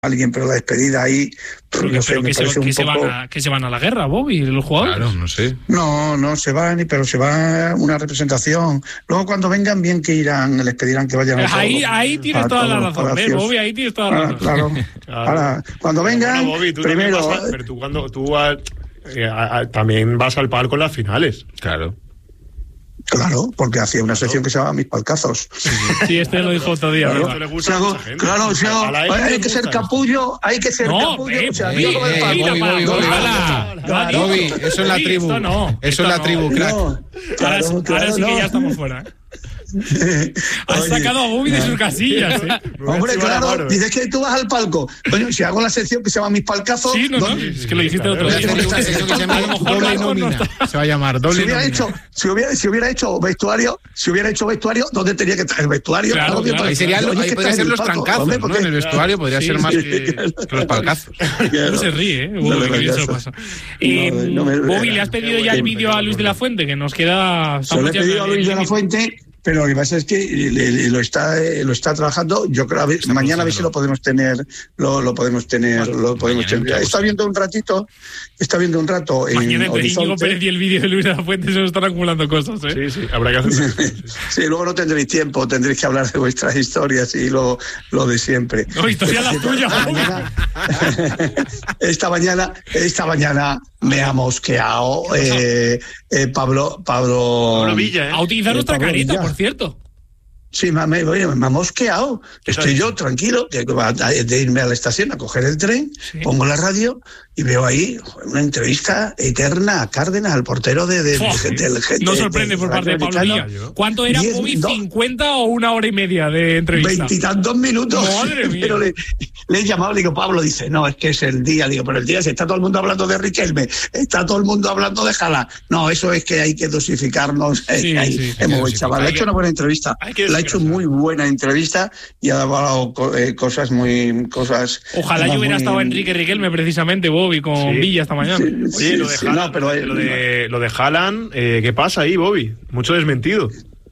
alguien, pero la despedida ahí, no sé, me parece un poco... ¿Que se van a la guerra, Bobby, los jugadores? Claro, no sé. No se van, pero se va una representación. Luego cuando vengan, bien que irán, les pedirán que vayan a ahí tienes toda la razón, Bobby, ahí tienes toda la razón. Claro. Ahora, cuando vengan, bueno, Bobby, tú primero... pero tú también vas al palco en las finales. Claro. Claro, porque hacía una sección que se llama Mis Palcazos. Sí, lo dijo otro día. Claro, hay que ser capullo, Bobby, eso es la tribu. Eso es la tribu, crack. Ahora sí que ya estamos fuera. Has sacado a Bobby de sus casillas, Hombre, claro, dices que tú vas al palco. Coño, si hago la sección que se llama Mis Palcazos... Sí, no, es que lo dijiste otro día. Doble nómina. Se va a llamar doble nómina. Si hubiera hecho vestuario, ¿dónde tenía que estar el vestuario? Claro. Ahí podría ser los trancazos, ¿no? En el vestuario podría ser más que los palcazos. No se ríe, Bobby, ¿le has pedido ya el vídeo a Luis de la Fuente? Que nos queda... Se lo he pedido a Luis de la Fuente... Pero lo que pasa es que lo está trabajando. Yo creo mañana a ver si lo podemos tener. Lo podemos tener. Está viendo un rato mañana en entre Íñigo Pérez y el vídeo de Luis de la Fuente se nos están acumulando cosas, Sí, habrá que hacer. Sí, luego no tendréis tiempo, tendréis que hablar de vuestras historias y lo de siempre. No, historia la tuya. Esta mañana me ha mosqueado Pablo Villa, a utilizar nuestra carita, por cierto. Sí, me ha mosqueado. Estoy yo tranquilo de irme a la estación a coger el tren, pongo la radio y veo ahí una entrevista eterna a Cárdenas, al portero del no sorprende por parte de Pablo Villa. ¿Cuánto era, Bobby? ¿50 o 1 hora y media de entrevista? 20 y tantos minutos. Madre mía. Pero le he llamado, le digo, Pablo, dice, no, es que es el día. Digo, pero el día, si está todo el mundo hablando de Riquelme, está todo el mundo hablando de Haaland. No, eso es que hay que dosificarnos. Chaval, le ha hecho una buena entrevista. Le ha hecho muy buena entrevista y ha hablado cosas. Ojalá yo hubiera estado Enrique Riquelme precisamente, Bobby, con Villa esta mañana. Oye, lo de Haaland, lo de Haaland, ¿qué pasa ahí, Bobby? Mucho desmentido.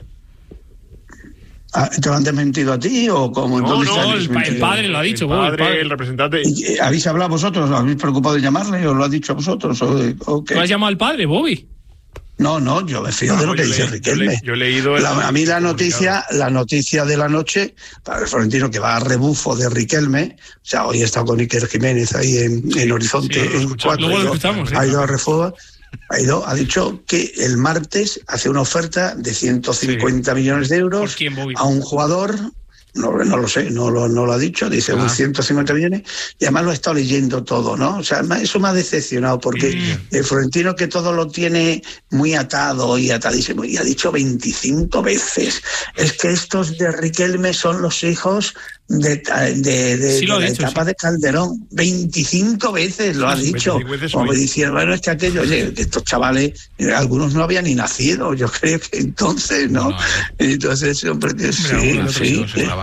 ¿Te lo han desmentido a ti o cómo? No, el padre lo ha dicho, Bobby. El representante. ¿Habéis hablado vosotros? ¿Os habéis preocupado de llamarle o lo ha dicho a vosotros? ¿O qué? ¿Tú has llamado al padre, Bobby? No, yo me fío de lo que dice Riquelme. Yo he leído... A mí la noticia de la noche, para el Florentino, que va a rebufo de Riquelme, o sea, hoy he estado con Iker Jiménez ahí en Horizonte, en 4, ha ido a refuego, ha dicho que el martes hace una oferta de 150 millones de euros a un jugador... No lo sé, no lo ha dicho, dice un 150 millones, y además lo he estado leyendo todo, ¿no? O sea, eso me ha decepcionado, porque el Florentino, que todo lo tiene muy atado y atadísimo, y ha dicho 25 veces, es que estos de Riquelme son los hijos de la etapa de Calderón. 25 veces lo ha dicho. Como diciendo, bueno, es que aquello, oye, que estos chavales, algunos no habían ni nacido, yo creo que entonces, ¿no? Entonces, hombre, sí.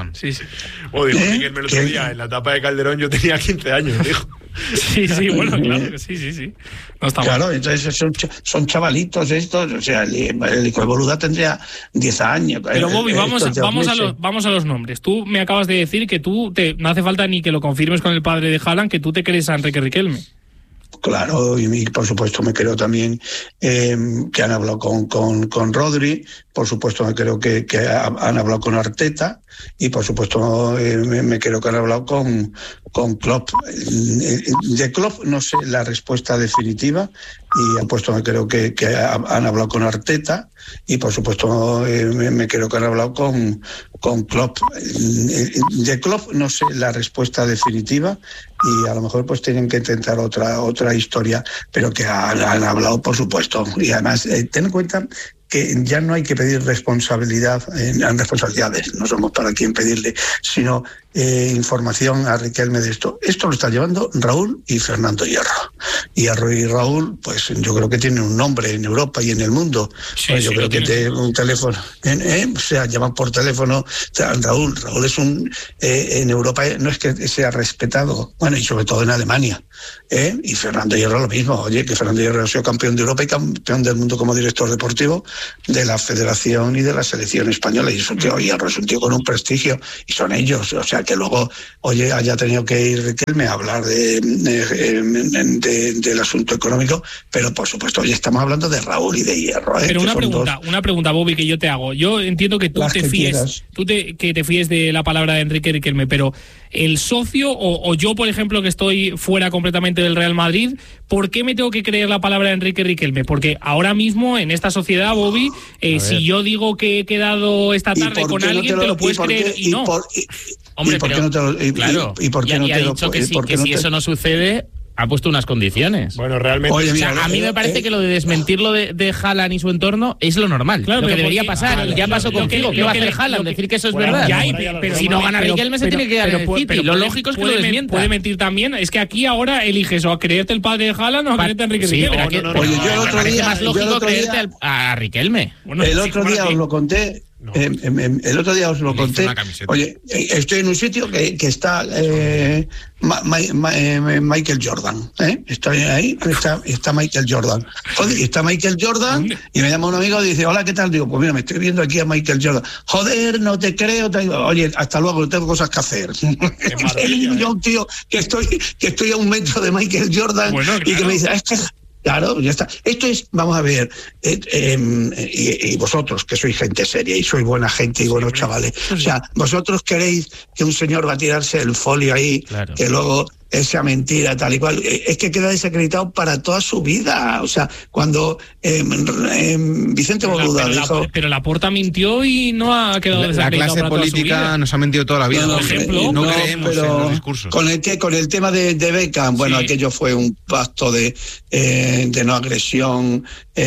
O digo, Riquelme el otro día, en la etapa de Calderón yo tenía 15 años, dijo. Sí, bueno, claro que sí. No está claro, entonces son chavalitos estos, o sea, el hijo de Boluda tendría 10 años. Pero Bobby, vamos a los nombres. Tú me acabas de decir que no hace falta ni que lo confirmes con el padre de Haaland, que tú te crees a Enrique Riquelme. Claro, y por supuesto me creo también que han hablado con Rodri, por supuesto me creo que han hablado con Arteta y por supuesto me creo que han hablado con Klopp. De Klopp no sé la respuesta definitiva y por supuesto me creo que han hablado con Arteta y por supuesto me creo que han hablado con Klopp. De Klopp no sé la respuesta definitiva y a lo mejor pues tienen que intentar otra historia, pero que han hablado por supuesto. Y además ten en cuenta que ya no hay que pedir responsabilidades, no somos para quien pedirle, sino información a Riquelme de esto. Esto lo está llevando Raúl y Fernando Hierro. Y Raúl, pues yo creo que tiene un nombre en Europa y en el mundo. Yo creo que tiene un teléfono, o sea, llaman por teléfono. O sea, Raúl es en Europa no es que sea respetado, bueno, y sobre todo en Alemania. Y Fernando Hierro lo mismo. Oye, que Fernando Hierro ha sido campeón de Europa y campeón del mundo como director deportivo de la Federación y de la Selección Española. Y es un tío, Hierro es un tío con un prestigio, y son ellos. O sea, que luego, oye, haya tenido que ir Riquelme a hablar del asunto económico, pero por supuesto, hoy estamos hablando de Raúl y de Hierro. Pero una pregunta, Bobby, que yo te hago. Yo entiendo que tú te fíes de la palabra de Enrique Riquelme, pero el socio o yo, por ejemplo, que estoy fuera completamente del Real Madrid, ¿por qué me tengo que creer la palabra de Enrique Riquelme? Porque ahora mismo en esta sociedad, Bobby, si yo digo que he quedado esta tarde con alguien, te lo puedes creer y no. Hombre, claro, y ha dicho que si eso no sucede, ha puesto unas condiciones. Bueno, realmente... Oye, mira, a mí me parece que lo de desmentirlo de Haaland y su entorno es lo normal, claro, lo que debería pasar. Ya pasó contigo. ¿Qué va a hacer Haaland? Decir que eso es verdad. Pero si no gana Riquelme se tiene que dar el City. Lo lógico es que lo desmienta. Puede mentir también. Es que aquí ahora eliges o a creerte el padre de Haaland o a creerte a Enrique Riquelme. Oye, yo el otro día... Es más lógico creerte a Riquelme. El otro día os lo conté... No. El otro día os lo conté. Oye, estoy en un sitio que está Michael Jordan. Estoy ahí, está Michael Jordan. Joder, está Michael Jordan y me llama un amigo y dice, hola, ¿qué tal? Digo, pues mira, me estoy viendo aquí a Michael Jordan. Joder, no te creo. Oye, hasta luego, tengo cosas que hacer. Yo, un tío que estoy a 1 metro de Michael Jordan, bueno, claro. Y que me dice, claro, ya está. Esto es, vamos a ver, y vosotros, que sois gente seria y sois buena gente y buenos chavales, o sea, vosotros queréis que un señor va a tirarse el folio ahí, claro, que luego esa mentira, tal y cual, es que queda desacreditado para toda su vida. O sea, cuando Vicente Boluda dijo... Pero Laporta mintió y no ha quedado desacreditado. La clase política nos ha metido toda la vida. Por ejemplo, no creemos en los discursos. Con el tema de Beckham, bueno, aquello fue un pacto de no agresión.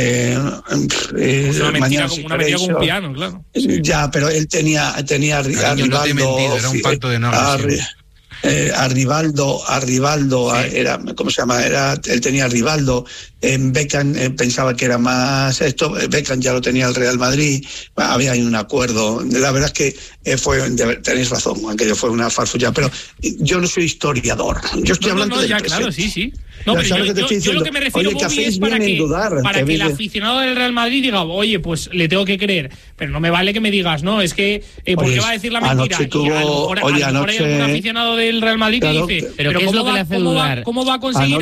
Una mentira con un piano, claro. Ya, pero él tenía a Rivaldo... Era un pacto de no agresión. A Rivaldo era, ¿cómo se llama? Él tenía a Rivaldo. Beckham pensaba que era más esto. Beckham ya lo tenía el Real Madrid. Había un acuerdo. La verdad es que tenéis razón, aquello fue una farfulla. Pero yo no soy historiador. Yo estoy hablando de claro, sí. No, pero yo lo que me refiero, Bobby, es para que el aficionado del Real Madrid diga, oye, pues le tengo que creer. Pero no me vale que me digas, no, es que ¿por qué va a decir la mentira? Y a lo mejor hay algún aficionado del Real Madrid que dice, pero ¿qué es lo que le hace dudar? ¿Cómo va a conseguir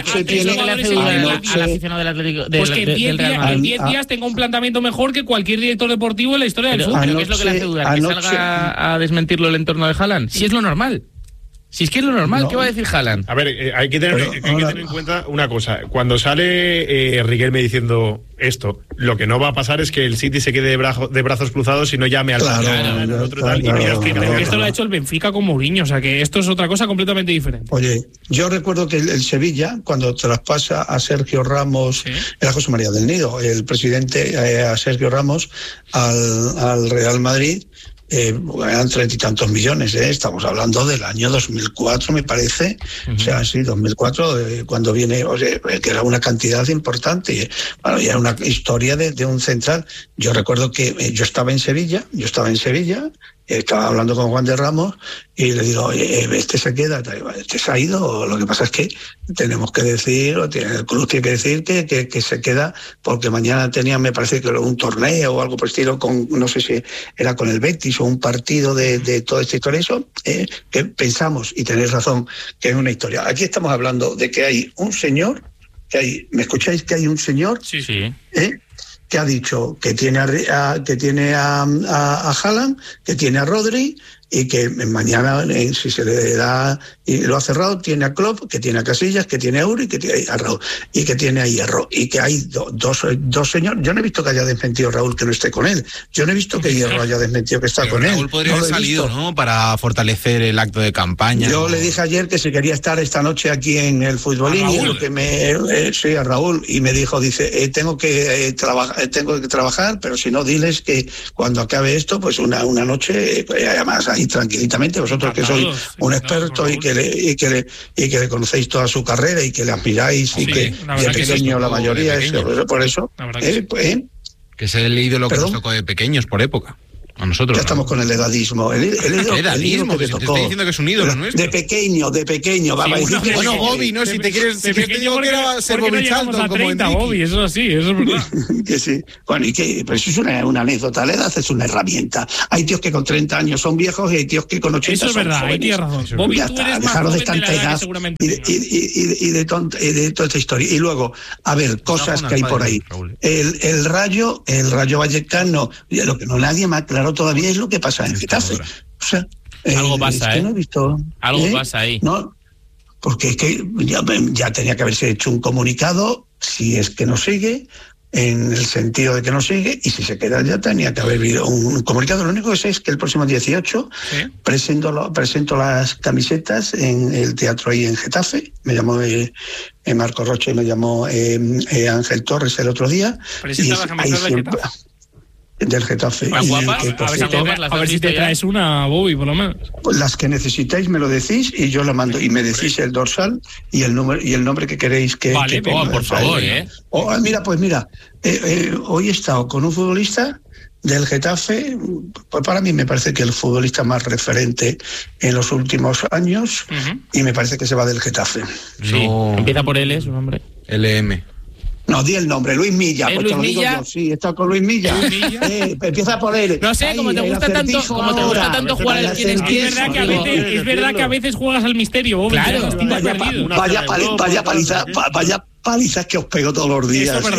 al aficionado del Atlético del Real Madrid? En 10 días tenga un planteamiento mejor que cualquier director deportivo en la historia del fútbol. ¿Pero qué es lo que le hace dudar? ¿Que salga a desmentirlo el entorno de Haaland? Si es lo normal. Si es que es lo normal, ¿qué va a decir Haaland? A ver, hay que tener en cuenta una cosa. Cuando sale Riquelme diciendo esto, lo que no va a pasar es que el City se quede de brazos cruzados y no llame al Pero esto lo ha hecho el Benfica con Mourinho, o sea que esto es otra cosa completamente diferente. Oye, yo recuerdo que el Sevilla, cuando traspasa a Sergio Ramos, era José María del Nido, el presidente, a Sergio Ramos al Real Madrid, eran 30 y tantos millones, estamos hablando del año 2004, me parece. O sea, sí, 2004, cuando viene, que era una cantidad importante. Bueno, y era una historia de un central. Yo recuerdo que yo estaba en Sevilla, estaba hablando con Juan de Ramos y le digo, oye, este se queda, este se ha ido. Lo que pasa es que tenemos que decir, el club tiene que decir que se queda, porque mañana tenía, me parece que un torneo o algo por el estilo, no sé si era con el Betis o un partido de toda esta historia. Eso, que pensamos, y tenéis razón, que es una historia. Aquí estamos hablando de que hay un señor, ¿me escucháis? Que hay un señor. Sí. Que ha dicho que tiene a Haaland, que tiene a Rodri, y que mañana, si se le da y lo ha cerrado, tiene a Klopp, que tiene a Casillas, que tiene a Uri, que tiene a Raúl, y que tiene a Hierro, y que hay dos señores. Yo no he visto que haya desmentido Raúl que no esté con él. Yo no he visto que Hierro haya desmentido que está pero con Raúl él. Podría haber salido, ¿no? Para fortalecer el acto de campaña. Yo le dije ayer que si quería estar esta noche aquí en el Futbolín, y lo que sí, a Raúl, y me dijo, dice, tengo que trabajar, pero si no, diles que cuando acabe esto, pues una noche, además ahí tranquilamente, vosotros que sois un experto y que le conocéis toda su carrera y que le admiráis, y que de pequeño la mayoría es por eso. Que se ha leído lo que nos tocó de pequeños por época. A nosotros. Ya estamos con el edadismo. El edadismo, que te estoy diciendo que es un ídolo nuestro. De pequeño. Bueno, Bobby, ¿no? Si te quieres... Si te digo que era ser Bobby Charlton como Enrique. Bobby, eso sí, eso es verdad. Que sí. Bueno, y que pero eso es una anécdota. La edad es una herramienta. Hay tíos que con 30 años son viejos y hay tíos que con 80 eso es son verdad, jóvenes. Ahí tienes razón. Bobby, tú eres más joven de tanta edad y de toda esta historia. Y luego, a ver, cosas que hay por ahí. El Rayo Vallecano, lo que nadie me aclaró todavía es lo que pasa en Getafe. O sea, algo pasa, es que no he visto, algo pasa ahí. No, porque es que ya tenía que haberse hecho un comunicado, si es que no sigue, en el sentido de que no sigue, y si se queda ya tenía que haber habido un comunicado. Lo único que sé es que el próximo 18 presento las camisetas en el teatro ahí en Getafe. Me llamó Marco Roche y me llamó Ángel Torres el otro día. Presenta las camisetas de Getafe. Del Getafe. A ver si te traes una, Bobby, por lo menos. Pues las que necesitáis me lo decís y yo la mando. Y me decís el dorsal y el nombre que queréis que... Vale, que por favor, mira, hoy he estado con un futbolista del Getafe, pues para mí me parece que el futbolista más referente en los últimos años, y me parece que se va del Getafe. Sí, empieza por L, su nombre. LM. No, di el nombre, Luis Milla. Pues Luis te lo digo Milla? Yo. Sí, he estado con Luis Milla. Empieza por él. No sé, como te gusta tanto jugar al quién es quién. Es verdad que a veces juegas al misterio, Bobby. Claro. Vaya palizas que os pego todos los días. Eso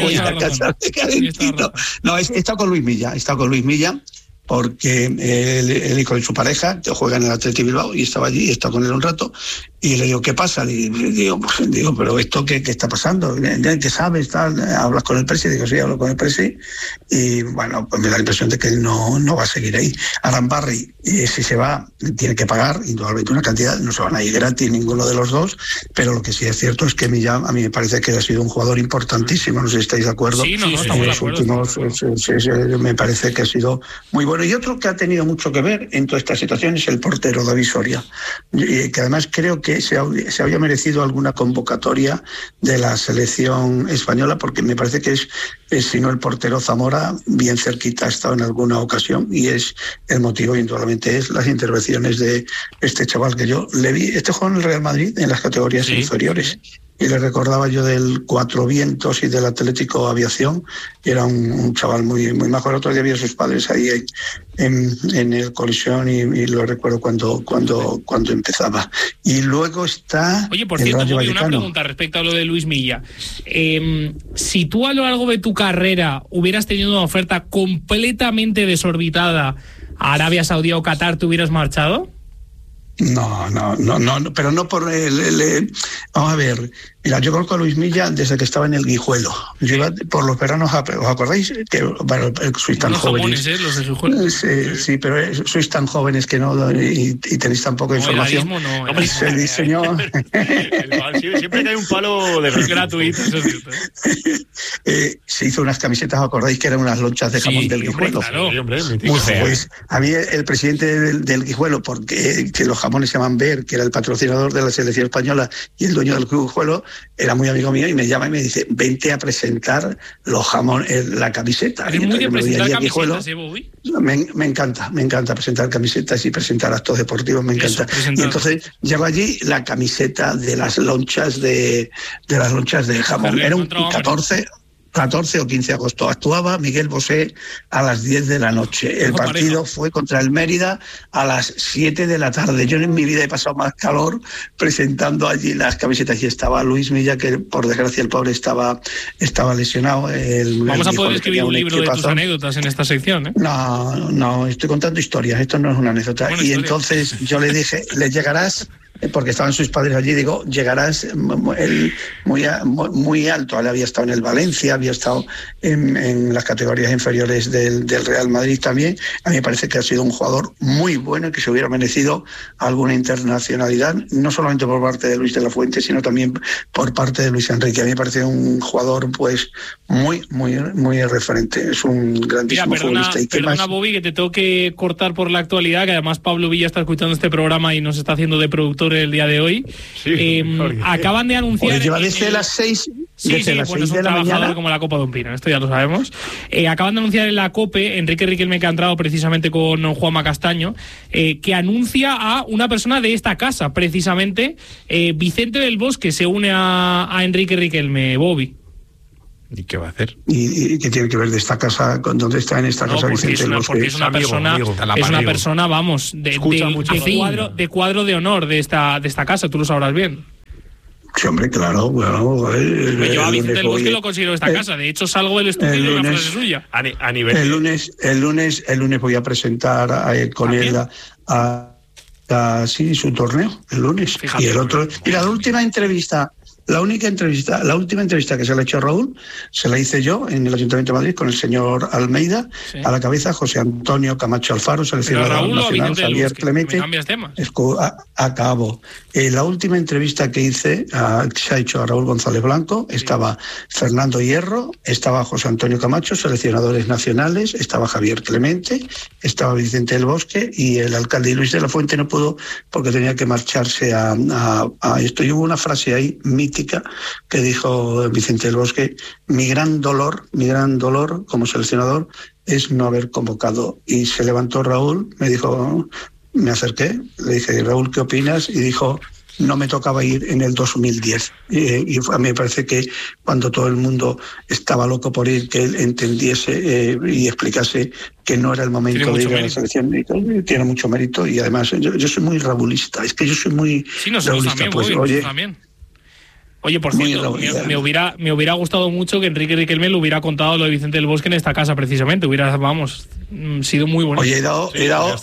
es verdad. No, he estado con Luis Milla. Porque él y con su pareja juegan en el Athletic Bilbao y estaba allí, he estado con él un rato y le digo, ¿qué pasa? Y digo, pero ¿esto qué está pasando? ¿Qué sabes? ¿Hablas con el presi? Digo, sí, hablo con el presi y bueno, pues me da la impresión de que no va a seguir ahí. Arambarri, si se va, tiene que pagar indudablemente una cantidad, no se van a ir gratis ninguno de los dos, pero lo que sí es cierto es que Millán a mí me parece que ha sido un jugador importantísimo, no sé si estáis de acuerdo. Sí, estamos de acuerdo. Me parece que ha sido muy bueno. Y otro que ha tenido mucho que ver en toda esta situación es el portero David Soria, que además creo que se había merecido alguna convocatoria de la selección española, porque me parece que es si no el portero Zamora, bien cerquita ha estado en alguna ocasión, y es el motivo, indudablemente, es las intervenciones de este chaval que yo le vi. Este juego en el Real Madrid en las categorías inferiores. Y le recordaba yo del Cuatro Vientos y del Atlético Aviación, y era un chaval muy majo. El otro día vi a sus padres ahí en el Colisión y lo recuerdo cuando empezaba. Y luego está... Oye, por cierto, Bobby, una pregunta respecto a lo de Luis Milla. Si tú a lo largo de tu carrera hubieras tenido una oferta completamente desorbitada a Arabia Saudí o Qatar, ¿te hubieras marchado? No, pero no por vamos a ver, mira, yo conozco a Luis Milla desde que estaba en el Guijuelo. Yo iba por los veranos, ¿os acordáis? Que bueno, sois tan jóvenes. Los de Guijuelo. Sí, pero sois tan jóvenes que no, y tenéis tan poca información. Se diseñó... Siempre que hay un palo de gratuito. Se hizo unas camisetas, ¿os acordáis? Que eran unas lonchas de jamón del Guijuelo. Claro. Pues a mí el presidente del Guijuelo, porque que los jamones se llaman Ver, que era el patrocinador de la selección española y el dueño del Guijuelo, era muy amigo mío, y me llama y me dice, vente a presentar los jamones, la camiseta. ¿Es muy de presentar camisetas, Bobby? Me encanta presentar camisetas y presentar actos deportivos, me encanta. Y entonces llevo allí la camiseta de las lonchas de jamón. Era un 14 o 15 de agosto. Actuaba Miguel Bosé a las 10 de la noche. El partido fue contra el Mérida a las 7 de la tarde. Yo en mi vida he pasado más calor presentando allí las camisetas, y estaba Luis Milla, que por desgracia el pobre estaba lesionado. Vamos a poder escribir un libro de tus anécdotas en esta sección, ¿eh? No, estoy contando historias, esto no es una anécdota. Y entonces yo le dije, le llegarás... Porque estaban sus padres allí, digo, llegarás muy alto. Él había estado en el Valencia, había estado en las categorías inferiores del Real Madrid también. A mí me parece que ha sido un jugador muy bueno y que se hubiera merecido alguna internacionalidad, no solamente por parte de Luis de la Fuente, sino también por parte de Luis Enrique. A mí me parece un jugador pues muy referente. Es un grandísimo futbolista. Perdona, Bobby, que te tengo que cortar por la actualidad, que además Pablo Villa está escuchando este programa y nos está haciendo de productor el día de hoy. Acaban de anunciar... Lleva desde las 6... Sí, bueno, es un trabajador como la copa de un pino, esto ya lo sabemos. Acaban de anunciar en la COPE, Enrique Riquelme, que ha entrado precisamente con Juanma Castaño, que anuncia a una persona de esta casa, precisamente. Vicente del Bosque se une a Enrique Riquelme, Bobby. ¿Y qué va a hacer? ¿Y qué tiene que ver de esta casa? ¿Dónde está en esta casa Vicente del Bosque? Porque es una persona, vamos, de cuadro de honor de esta casa, tú lo sabrás bien. Sí, hombre, claro. Bueno, yo a Vicente del Bosque lo considero esta casa. De hecho, salgo del estudio y una frase suya. A nivel el lunes voy a presentar con él a su torneo, el lunes. Fíjate, y el otro. Y la última entrevista. La última entrevista que se le ha hecho a Raúl se la hice yo en el Ayuntamiento de Madrid con el señor Almeida, sí. A la cabeza José Antonio Camacho Alfaro, seleccionador nacional, Javier Clemente. Acabo. La última entrevista que hice se ha hecho a Raúl González Blanco, estaba Fernando Hierro, estaba José Antonio Camacho, seleccionadores nacionales, estaba Javier Clemente, estaba Vicente del Bosque y el alcalde Luis de la Fuente no pudo porque tenía que marcharse a esto. Y hubo una frase ahí que dijo Vicente del Bosque: mi gran dolor como seleccionador es no haber convocado. Y se levantó Raúl, me dijo, me acerqué, le dije: Raúl, ¿qué opinas? Y dijo: no me tocaba ir en el 2010. Y a mí me parece que cuando todo el mundo estaba loco por ir, que él entendiese y explicase que no era el momento de ir a la selección. Tiene mucho mérito y además yo soy muy raulista. Es que yo soy muy raulista. También. Oye, por cierto, me hubiera gustado mucho que Enrique Riquelme le hubiera contado lo de Vicente del Bosque en esta casa, precisamente. Hubiera, sido muy bonito. Oye, he dado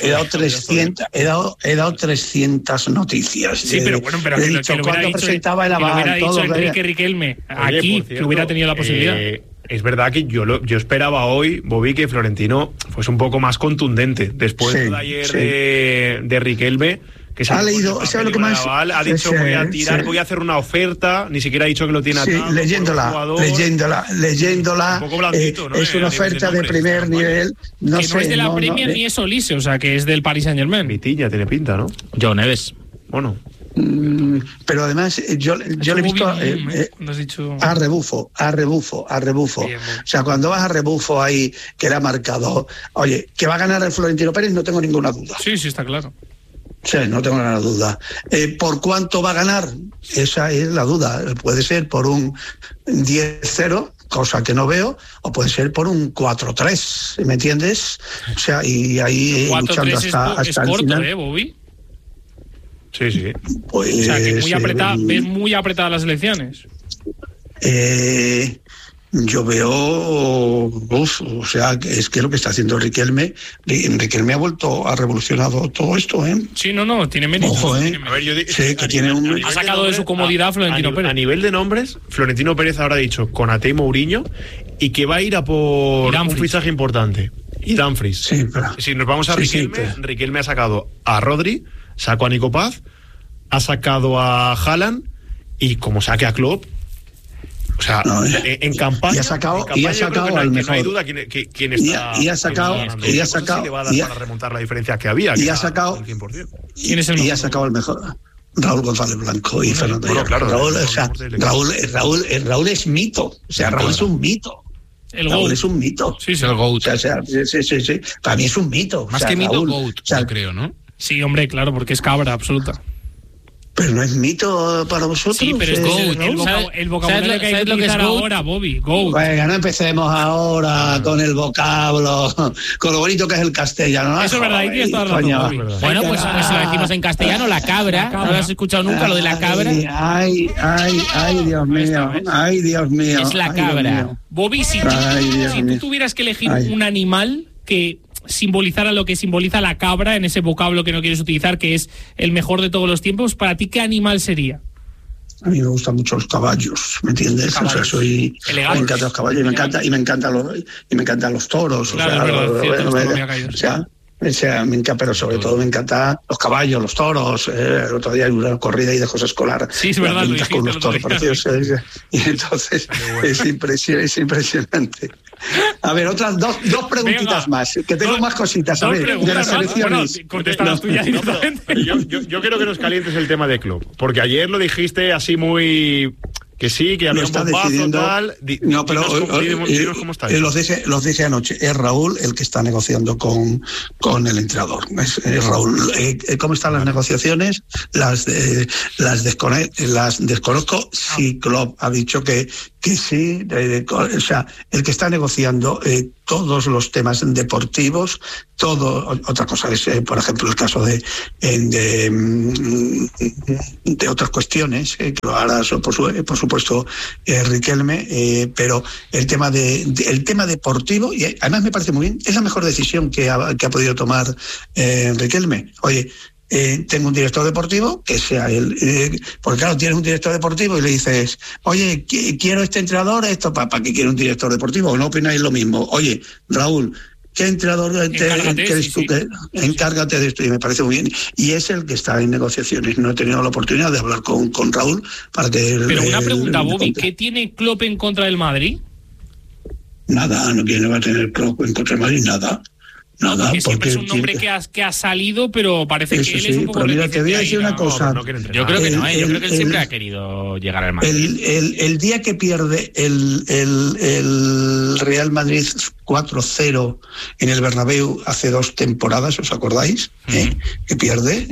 300 noticias. Sí, pero bueno, pero que lo hubiera dicho Enrique Riquelme aquí, que hubiera tenido la posibilidad. Es verdad que yo esperaba hoy, Bobby, que Florentino fuese un poco más contundente. Después de ayer de Riquelme, que se ha leído, ¿sabes lo que más? Ha dicho: voy a tirar, voy a hacer una oferta, ni siquiera ha dicho que lo tiene atado. Leyéndola. Un poco blandito, ¿no? Es una oferta de primer nivel. No es de la Premier ni es Olise, o sea, que es del Paris Saint-Germain. Vitilla tiene pinta, ¿no? John Neves. Bueno. Pero además yo le he visto a rebufo. O sea, cuando vas a rebufo ahí, que era marcado, oye, que va a ganar el Florentino Pérez, no tengo ninguna duda. Sí, está claro. Sí, no tengo ninguna duda. ¿Por cuánto va a ganar? Esa es la duda. Puede ser por un 10-0, cosa que no veo, o puede ser por un 4-3, ¿me entiendes? O sea, y ahí luchando hasta es el corto, final. Bobby. Sí. Pues, o sea, que ves muy apretadas las elecciones. Yo veo, o sea, es que lo que está haciendo Riquelme ha vuelto, ha revolucionado todo esto, ¿eh? Sí, no, tiene mérito. Ojo, ¿eh? A ver, yo sí, que tiene ha sacado de su comodidad Florentino Pérez. A nivel de nombres, Florentino Pérez habrá dicho Konaté y Mourinho, y que va a ir a por un fichaje importante. Y Dumfries. Sí, pero, si nos vamos a Riquelme, Riquelme ha sacado a Rodri, sacó a Nico Paz, ha sacado a Haaland, y como saque a Klopp, o sea, en campaña. Y ha sacado al mejor. No hay duda quién está. Y ha sacado. Le va a dar para remontar la diferencia que había. Y ha sacado. ¿Quién es el mejor? Y ha sacado el mejor. Raúl González Blanco y Fernando Hierro. Claro, Raúl es mito. O sea, Raúl es un mito. Raúl es un mito. Sí, el GOAT. O sea, sí. Para mí es un mito. Más que mito, GOAT, yo creo, ¿no? Sí, hombre, claro, porque es cabra absoluta. Pero no es mito para vosotros. Sí, pero es el vocabulario que hay que utilizar ahora, Bobby. Goat. Venga, no empecemos ahora con el vocablo, con lo bonito que es el castellano. Eso es verdad, ahí tienes toda la razón, Bobby. Bueno, pues lo decimos en castellano, la cabra. ¿No lo has escuchado nunca, lo de la cabra? Ay, Dios mío. Ay, Dios mío. Es la cabra. Bobby, si tú tuvieras que elegir un animal que simbolizara lo que simboliza la cabra en ese vocablo que no quieres utilizar, que es el mejor de todos los tiempos, ¿para ti qué animal sería? A mí me gustan mucho los caballos, ¿me entiendes? O sea, me encantan los caballos y me encantan los toros. Me encanta, pero sobre todo me encantan los caballos, los toros. El otro día hay una corrida ahí de José Escolar. Sí, es verdad, lo con los toros preciosos. Y entonces es impresionante. A ver, otras dos preguntitas más, que tengo más cositas. A ver, de las elecciones. Bueno, contestarás tú ya directamente. Yo creo que nos calientes el tema de Klopp, porque ayer lo dijiste así muy... Que sí, que había un bombazo, tal. No, pero dinos cómo está. Los dije anoche. Es Raúl el que está negociando con el entrenador. Es Raúl. ¿Cómo están las negociaciones? Las desconozco. Sí, Klopp ha dicho que sí. O sea, el que está negociando todos los temas deportivos, todo. Otra cosa es, por ejemplo, el caso de otras cuestiones, que lo hará, por supuesto, Riquelme, pero el tema deportivo, y además me parece muy bien, es la mejor decisión que ha podido tomar Riquelme. Oye, tengo un director deportivo, que sea él, porque claro, tienes un director deportivo y le dices, oye, quiero este entrenador, esto, ¿para qué quiero un director deportivo? ¿No opináis lo mismo? Oye, Raúl, ¿qué entrenador eres tú? Encárgate de esto, y me parece muy bien. Y es el que está en negociaciones. No he tenido la oportunidad de hablar con Raúl para que... Pero una pregunta, Bobby, ¿qué tiene Klopp en contra del Madrid? Nada, no va a tener Klopp en contra del Madrid, nada. Porque siempre es un nombre que ha salido, pero parece que él es un poco... Pero mira, te voy a decir una cosa. Yo creo que no, yo creo que él siempre ha querido llegar al Madrid. El día que pierde el Real Madrid 4-0 en el Bernabéu hace 2 temporadas, ¿os acordáis? Que pierde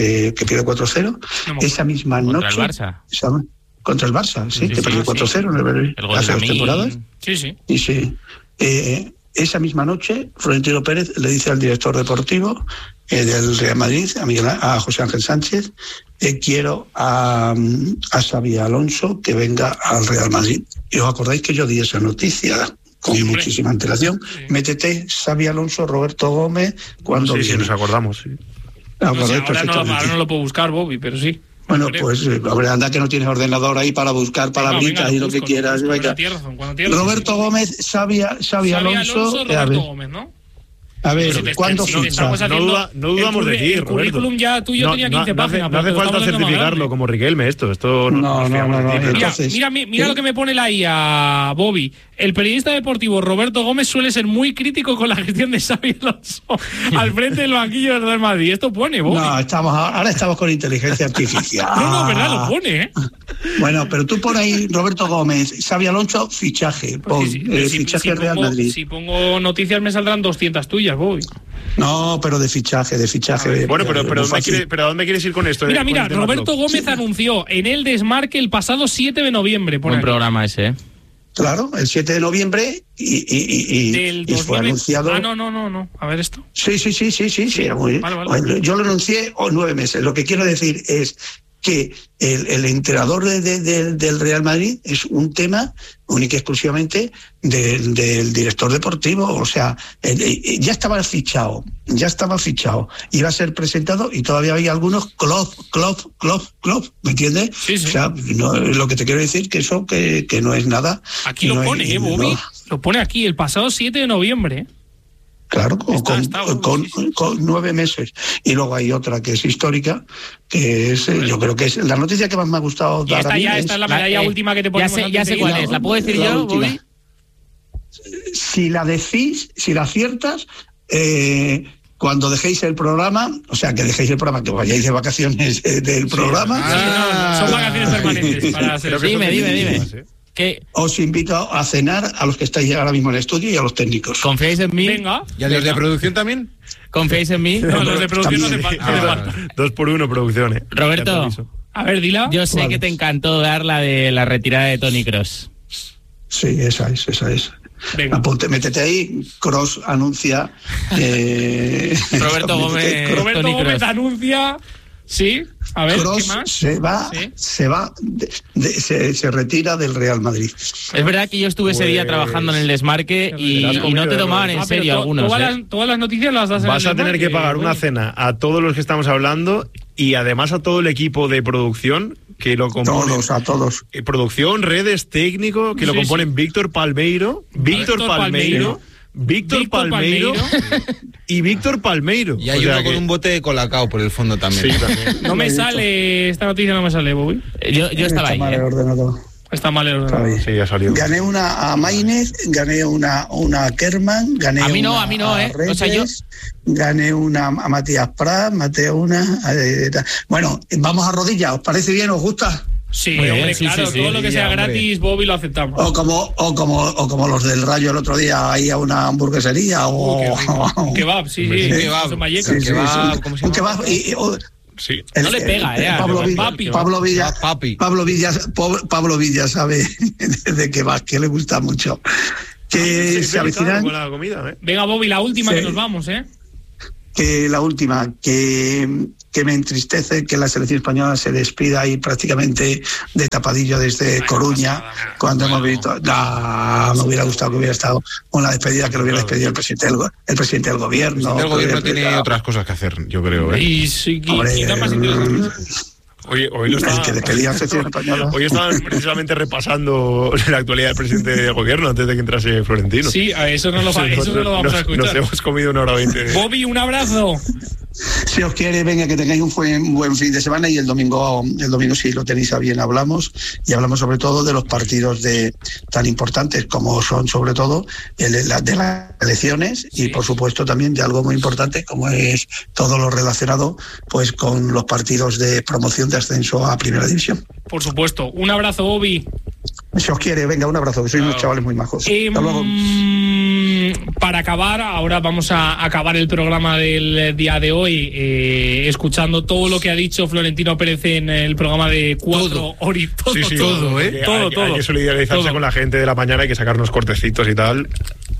4-0. Esa misma noche... ¿Contra el Barça? Contra el Barça, sí, que perdió 4-0 en el Bernabéu hace 2 temporadas. Sí. Y sí. Esa misma noche, Florentino Pérez le dice al director deportivo del Real Madrid, a José Ángel Sánchez, quiero a Xabi Alonso que venga al Real Madrid. Y os acordáis que yo di esa noticia con muchísima antelación. Sí. Métete Xabi Alonso, Roberto Gómez, cuando sí, nos acordamos. Sí. Ahora no lo puedo buscar, Bobby, pero sí. Bueno, pues anda que no tienes ordenador ahí para buscar palabritas y lo que quieras. Roberto Gómez, Xabi Alonso, Roberto Gómez, ¿no? A ver, ¿cuándo ficha? No dudamos de ti, el currículum ya tuyo tenía 15 páginas. No hace falta certificarlo como Riquelme esto no. Mira lo que me pone la IA, Bobby. El periodista deportivo Roberto Gómez suele ser muy crítico con la gestión de Xabi Alonso al frente del banquillo del Real Madrid. Esto pone, Bobby. No, ahora estamos con inteligencia artificial. No, verdad, lo pone, ¿eh? Bueno, pero tú por ahí, Roberto Gómez, Xabi Alonso, fichaje. Fichaje Real Madrid. Si pongo noticias me saldrán 200 tuyas, Bobby. No, pero de fichaje. Bueno, pero ¿a dónde quieres ir con esto? Mira, Roberto Gómez anunció en el Desmarque el pasado 7 de noviembre. Buen programa ese, ¿eh? Claro, el 7 de noviembre y fue anunciado... No. A ver esto. Sí. Vale. Yo lo anuncié 9 meses. Lo que quiero decir es que el entrenador del Real Madrid es un tema única y exclusivamente del director deportivo. O sea, ya estaba fichado, iba a ser presentado y todavía hay algunos Klopp, ¿me entiendes? Sí. O sea, lo que te quiero decir que eso que no es nada. Aquí lo pone, Bobby, lo pone aquí, el pasado 7 de noviembre. Claro, con 9 meses. Y luego hay otra que es histórica, que es, yo creo que es la noticia que más me ha gustado dar a mí. Esta es la medalla última que te ponemos. Ya sé cuál es. ¿La puedo decir yo, Bobby? Si la decís, si la aciertas, cuando dejéis el programa, o sea, que dejéis el programa, que vayáis de vacaciones del programa. Son vacaciones permanentes. Para hacer dime. Os invito a cenar a los que estáis ahora mismo en el estudio y a los técnicos. ¿Confiáis en mí? Venga. ¿Y a los de producción también? ¿Confiáis en mí? No, los de producción no te falta. 2 por 1 producción, ¿eh? Roberto, a ver, dila. Yo sé que te encantó dar la de la retirada de Toni Kroos. Sí, esa es. Venga. Métete ahí, Kroos anuncia... Roberto Gómez anuncia... Sí, a ver, Kroos ¿qué más? Se retira del Real Madrid. Es verdad que yo estuve ese día trabajando en el Desmarque y no te tomaban en serio algunos. Todas las noticias las das en el Vas a tener que pagar una cena a todos los que estamos hablando y además a todo el equipo de producción que lo componen. A todos. Producción, redes, técnico, que lo componen Víctor Palmeiro. Víctor Palmeiro y Víctor Palmeiro. Y hay uno con un bote de Colacao por el fondo también. Sí, también. No me sale, esta noticia no me sale, Bobby. Yo estaba ahí. Está mal el ordenador. Sí, ya salió. Gané una a Maynez, gané una a Kerman, gané a mí no, Reyes, o sea, yo gané una a Matías Prat, maté una. Bueno, vamos a rodillas, ¿os parece bien? ¿Os gusta? Sí, hombre, claro, todo lo que sea gratis, Bobby, lo aceptamos. O como los del Rayo el otro día, ahí a una hamburguesería un kebab, sí. ¿Cómo se llama? Un kebab sí. No le pega, Pablo Villa sabe de kebab, que le gusta mucho. Que se avecinan. Con la comida, Venga, Bobby, la última que nos vamos, Que la última, que me entristece que la selección española se despida ahí prácticamente de tapadillo desde Coruña, cuando hemos visto. Me hubiera gustado que hubiera estado una despedida, que lo hubiera despedido el presidente del gobierno. El presidente del gobierno tiene otras cosas que hacer, yo creo. Y nada más interesante. Hoy estaban precisamente repasando la actualidad del presidente del gobierno antes de que entrase Florentino. Sí, a eso no lo vamos a escuchar. Nos hemos comido 1 hora 20. Bobby, un abrazo. Si os quiere, venga, que tengáis un buen fin de semana, y el domingo si lo tenéis a bien hablamos sobre todo de los partidos tan importantes como son sobre todo de las elecciones, y por supuesto también de algo muy importante como es todo lo relacionado pues con los partidos de promoción de ascenso a Primera División. Por supuesto. Un abrazo, Bobby. Si os quiere, venga, un abrazo, que sois unos chavales muy majos. Hasta luego. Para acabar, ahora vamos a acabar el programa del día de hoy escuchando todo lo que ha dicho Florentino Pérez en el programa de 4 horas. Todo. Hay que solidarizarse con la gente de la mañana, hay que sacarnos cortecitos y tal.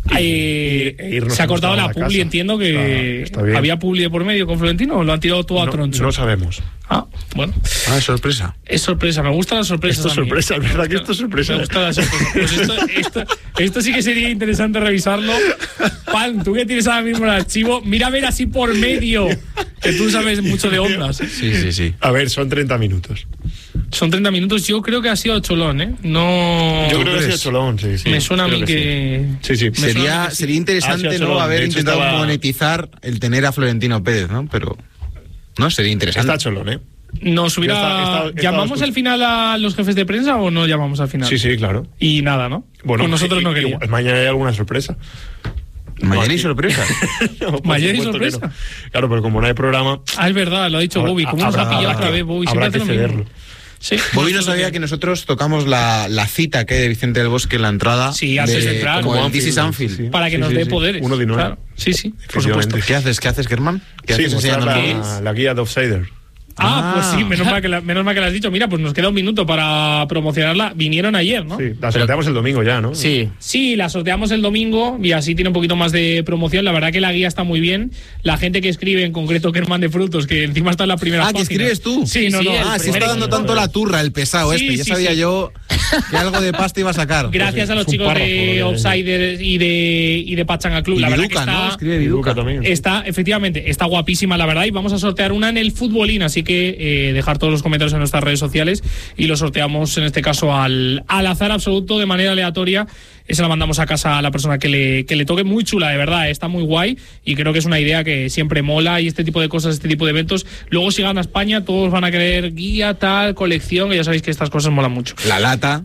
Se ha cortado la publi, casa. Entiendo que está había publi de por medio con Florentino, o lo han tirado todo a troncho. No sabemos. Bueno. Es sorpresa. Es sorpresa, me gustan las sorpresas. Esto es sorpresa, es verdad que esto es sorpresa. Me gustan las sorpresas. Pues esto sí que sería interesante revisarlo. Pan, tú que tienes ahora mismo el archivo, mira a ver así por medio, que tú sabes mucho de ondas. Sí. A ver, son 30 minutos. Son 30 minutos, yo creo que ha sido cholón, No. Yo creo que ha sido cholón, sí. Me suena a mí que. Sí. Sería interesante, ¿no? Haber intentado monetizar el tener a Florentino Pérez, ¿no? Pero. No, sería interesante. Está cholón, Nos hubiera. ¿Llamamos al final a los jefes de prensa o no llamamos al final? Sí, claro. Y nada, ¿no? Bueno, pues nosotros no queríamos. Mañana hay alguna sorpresa. ¿Mañana hay sorpresa? ¿Mañana hay sorpresa? No. Claro, pero como no hay programa. Es verdad, lo ha dicho Bobby. ¿Cómo nos ha pillado otra vez, Bobby? Habrá que cederlo. Sí. Bobby no sabía que nosotros tocamos la cita que hay de Vicente del Bosque en la entrada. Sí, antes de entrar. Como en This is Anfield. Sí. Para que nos dé poderes. 1 de 9. Claro. Sí, por supuesto. ¿Qué haces, Germán? ¿Qué haces enseñando la guía de Offsider? Pues sí, menos mal que lo has dicho. Mira, pues nos queda un minuto para promocionarla. Vinieron ayer, ¿no? Sí, la sorteamos el domingo ya, ¿no? Sí, la sorteamos el domingo y así tiene un poquito más de promoción. La verdad que la guía está muy bien. La gente que escribe, en concreto Kerman de Frutos, que encima está en la primera página. ¿Que escribes tú? Sí, no. Se está dando tanto la turra el pesado ya sabía yo que algo de pasta iba a sacar. Gracias a los chicos de Offsider y de Pachanga Club. Y la Viduca, verdad que ¿no? Escribe Viduca también. Efectivamente, está guapísima, la verdad, y vamos a sortear una en el Futbolín, así que dejar todos los comentarios en nuestras redes sociales y lo sorteamos en este caso al azar absoluto, de manera aleatoria. Esa la mandamos a casa a la persona que le toque. Muy chula, de verdad, está muy guay y creo que es una idea que siempre mola, y este tipo de cosas, este tipo de eventos. Luego si gana España todos van a querer guía, tal, colección, que ya sabéis que estas cosas molan mucho. La lata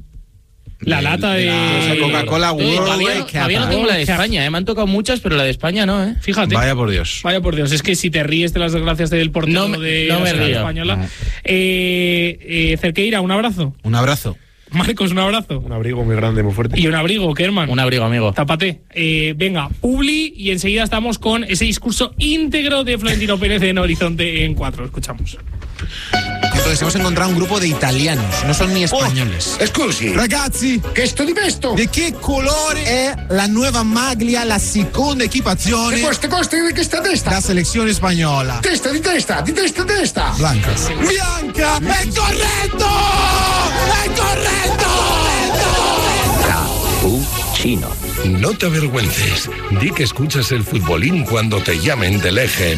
de Coca-Cola World. Todavía no tengo la de España, me han tocado muchas, pero la de España no, Fíjate. Vaya por Dios. Es que si te ríes de las desgracias del portero de la selección española. No. Cerqueira, un abrazo. Un abrazo. Marcos, un abrazo. Un abrigo muy grande, muy fuerte. Y un abrigo, Kerman. Un abrigo, amigo. Tápate. Venga, publi, y enseguida estamos con ese discurso íntegro de Florentino Pérez en Horizonte en 4. Escuchamos. Entonces hemos encontrado un gruppo di italianos, non sono ni spagnoles. Scusi. Ragazzi, che sto di questo? Di che colore è la nuova maglia, la seconda equipazione? E queste di questa testa? La selezione spagnola. Testa. Blanca. Bianca! È corretto! Cappuccino. No te avergüences. Di que escuchas el Futbolín cuando te llamen del EGM.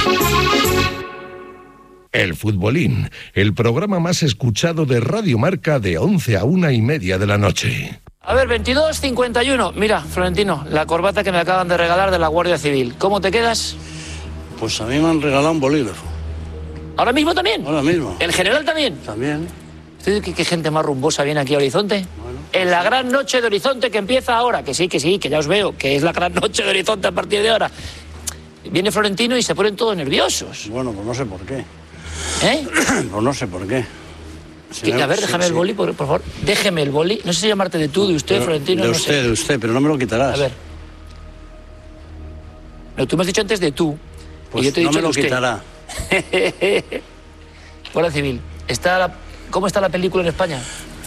El Futbolín, el programa más escuchado de Radio Marca de 11 a 1:30 de la noche. A ver, 22:51. Mira, Florentino, la corbata que me acaban de regalar de la Guardia Civil. ¿Cómo te quedas? Pues a mí me han regalado un bolígrafo. ¿Ahora mismo también? Ahora mismo. ¿En general también? También. ¿Qué gente más rumbosa viene aquí a Horizonte? Bueno. En la gran noche de Horizonte que empieza ahora, que sí, que ya os veo, que es la gran noche de Horizonte a partir de ahora. Viene Florentino y se ponen todos nerviosos. Bueno, pues no sé por qué. Pues no sé por qué. A ver, déjame el boli, por favor. Déjeme el boli. No sé si llamarte de tú, de usted, Florentino. De usted, de usted, pero no me lo quitarás. A ver. No, tú me has dicho antes de tú. Pues y yo te he dicho no me lo de quitará. Guardia Civil. ¿Cómo está la película en España?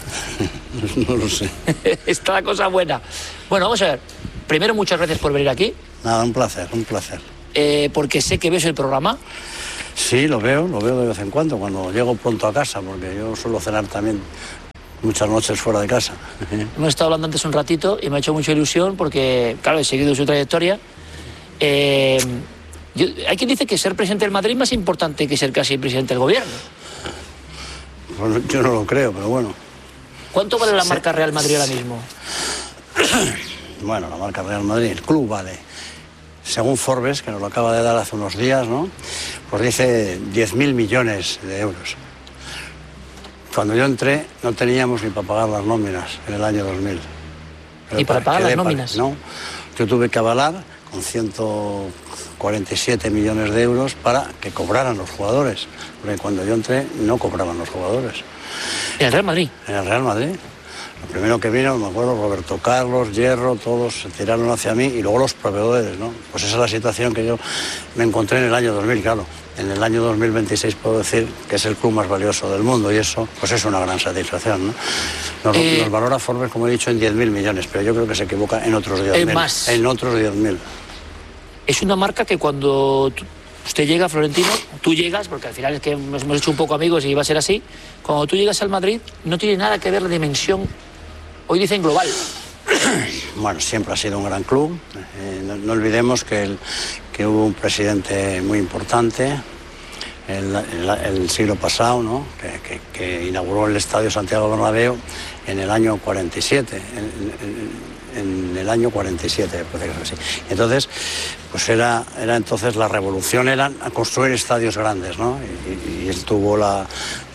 No lo sé. Está la cosa buena. Bueno, vamos a ver. Primero, muchas gracias por venir aquí. Nada, un placer, un placer. Porque sé que ves el programa. Sí, lo veo de vez en cuando llego pronto a casa, porque yo suelo cenar también muchas noches fuera de casa. Hemos estado hablando antes un ratito y me ha hecho mucha ilusión porque, claro, he seguido su trayectoria. Hay quien dice que ser presidente del Madrid es más importante que ser casi presidente del gobierno. Bueno, yo no lo creo, pero bueno. ¿Cuánto vale la marca Real Madrid ahora mismo? Bueno, la marca Real Madrid, el club vale, según Forbes, que nos lo acaba de dar hace unos días, ¿no? Pues dice 10.000 millones de euros. Cuando yo entré no teníamos ni para pagar las nóminas en el año 2000. ¿Y para pagar las nóminas? No, yo tuve que avalar con 147 millones de euros para que cobraran los jugadores, porque cuando yo entré no cobraban los jugadores. ¿En el Real Madrid? En el Real Madrid. Lo primero que vino, me acuerdo, Roberto Carlos, Hierro, todos se tiraron hacia mí y luego los proveedores, ¿no? Pues esa es la situación que yo me encontré en el año 2000, claro. En el año 2026 puedo decir que es el club más valioso del mundo y eso pues es una gran satisfacción, ¿no? Nos valora Forbes, como he dicho, en 10.000 millones, pero yo creo que se equivoca en otros 10.000. Más. En otros 10.000. Es una marca que cuando usted llega, Florentino, tú llegas, porque al final es que nos hemos hecho un poco amigos y iba a ser así, cuando tú llegas al Madrid no tiene nada que ver la dimensión, hoy dicen global. Bueno, siempre ha sido un gran club. No olvidemos que hubo un presidente muy importante el siglo pasado, ¿no? que inauguró el Estadio Santiago Bernabéu en el año 47. En el año 47, parece que es así. Entonces, pues era entonces la revolución era a construir estadios grandes, ¿no? Y él tuvo la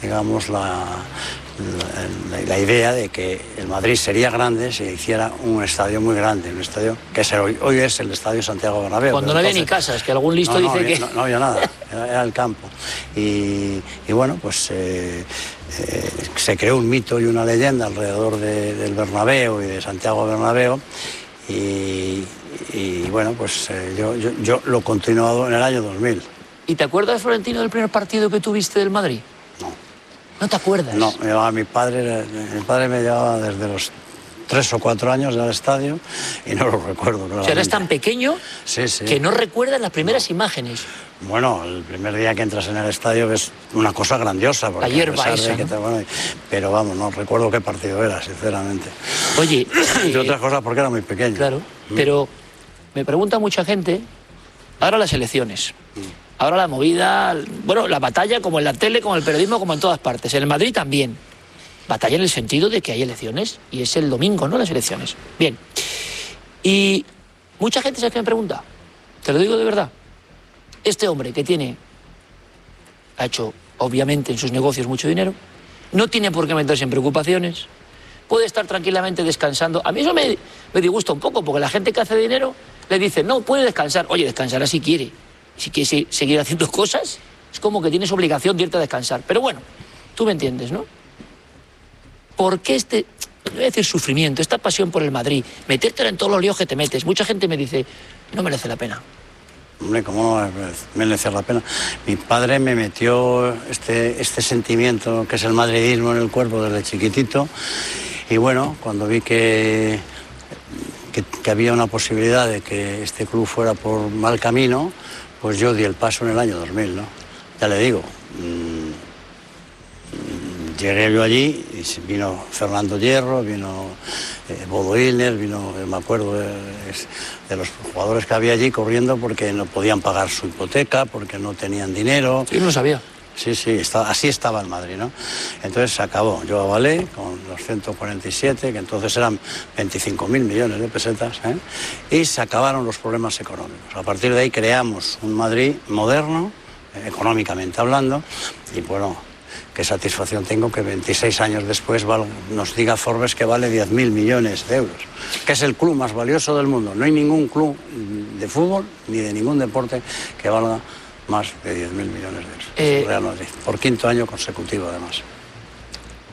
idea de que el Madrid sería grande si hiciera un estadio muy grande, un estadio que hoy es el Estadio Santiago Bernabéu. Cuando no había ni casas, que algún listo dice que... No había nada, era el campo. Y bueno, pues se creó un mito y una leyenda alrededor del Bernabéu y de Santiago Bernabéu y bueno, pues yo lo he continuado en el año 2000. ¿Y te acuerdas, Florentino, del primer partido que tuviste del Madrid? No. ¿No te acuerdas? No, mi padre me llevaba desde los 3 o 4 años al estadio y no lo recuerdo. O sea, eres tan pequeño sí. que no recuerdas las primeras imágenes. Bueno, el primer día que entras en el estadio es una cosa grandiosa. La hierba esa, ¿no? Pero vamos, no recuerdo qué partido era, sinceramente. Oye... Entre otras cosas porque era muy pequeño. Claro, pero me pregunta mucha gente, ahora las elecciones, ahora la movida, bueno, la batalla como en la tele, como en el periodismo, como en todas partes. En el Madrid también. Batalla en el sentido de que hay elecciones y es el domingo, ¿no? Las elecciones. Bien. Y mucha gente se me pregunta, te lo digo de verdad, este hombre que ha hecho obviamente en sus negocios mucho dinero, no tiene por qué meterse en preocupaciones, puede estar tranquilamente descansando. A mí eso me disgusta un poco, porque la gente que hace dinero le dice, no, puede descansar. Oye, descansará si quiere. Si quiere seguir haciendo cosas, es como que tienes obligación de irte a descansar. Pero bueno, tú me entiendes, ¿no? ¿Por qué no voy a decir sufrimiento, esta pasión por el Madrid, metértela en todos los líos que te metes? Mucha gente me dice, no merece la pena. Hombre, ¿cómo no merece la pena? Mi padre me metió este sentimiento que es el madridismo en el cuerpo desde chiquitito y bueno, cuando vi que había una posibilidad de que este club fuera por mal camino, pues yo di el paso en el año 2000, ¿no? Ya le digo, llegué yo allí y vino Fernando Hierro, vino Bodo Illner, me acuerdo de los jugadores que había allí corriendo porque no podían pagar su hipoteca, porque no tenían dinero. Yo no lo sabía. Sí, así estaba el Madrid, ¿no? Entonces se acabó. Yo avalé con los 147, que entonces eran 25.000 millones de pesetas, y se acabaron los problemas económicos. A partir de ahí creamos un Madrid moderno, económicamente hablando, y bueno, qué satisfacción tengo que 26 años después nos diga Forbes que vale 10.000 millones de euros, que es el club más valioso del mundo. No hay ningún club de fútbol ni de ningún deporte que valga más de 10.000 millones de euros. Real Madrid, por 5º año consecutivo además.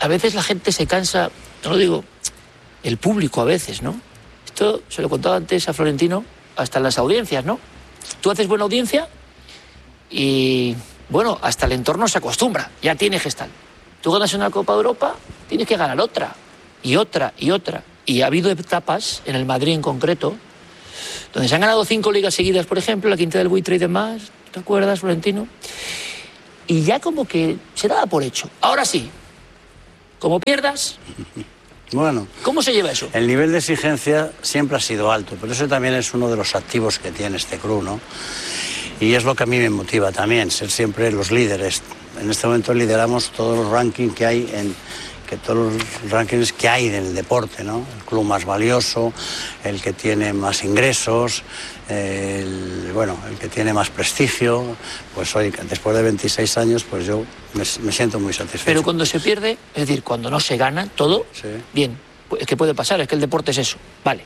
a veces la gente se cansa, no lo digo, el público a veces, ¿no? Esto se lo contaba antes a Florentino, hasta en las audiencias, ¿no? Tú haces buena audiencia y, bueno, hasta el entorno se acostumbra, ya tiene gestal. Tú ganas una Copa de Europa, tienes que ganar otra, y otra, y otra. Y ha habido etapas, en el Madrid en concreto, donde se han ganado 5 ligas seguidas, por ejemplo, la Quinta del Buitre y demás, ¿te acuerdas, Florentino? Y ya como que se daba por hecho. Ahora sí, como pierdas... Bueno, ¿cómo se lleva eso? El nivel de exigencia siempre ha sido alto, pero eso también es uno de los activos que tiene este club, ¿no? Y es lo que a mí me motiva también, ser siempre los líderes. En este momento lideramos todos los rankings que hay todos los rankings que hay en el deporte, ¿no? El club más valioso, el que tiene más ingresos, el que tiene más prestigio. Pues hoy, después de 26 años, pues yo me siento muy satisfecho. Pero cuando se pierde, es decir, cuando no se gana todo, sí. Bien, es que puede pasar, es que el deporte es eso, vale.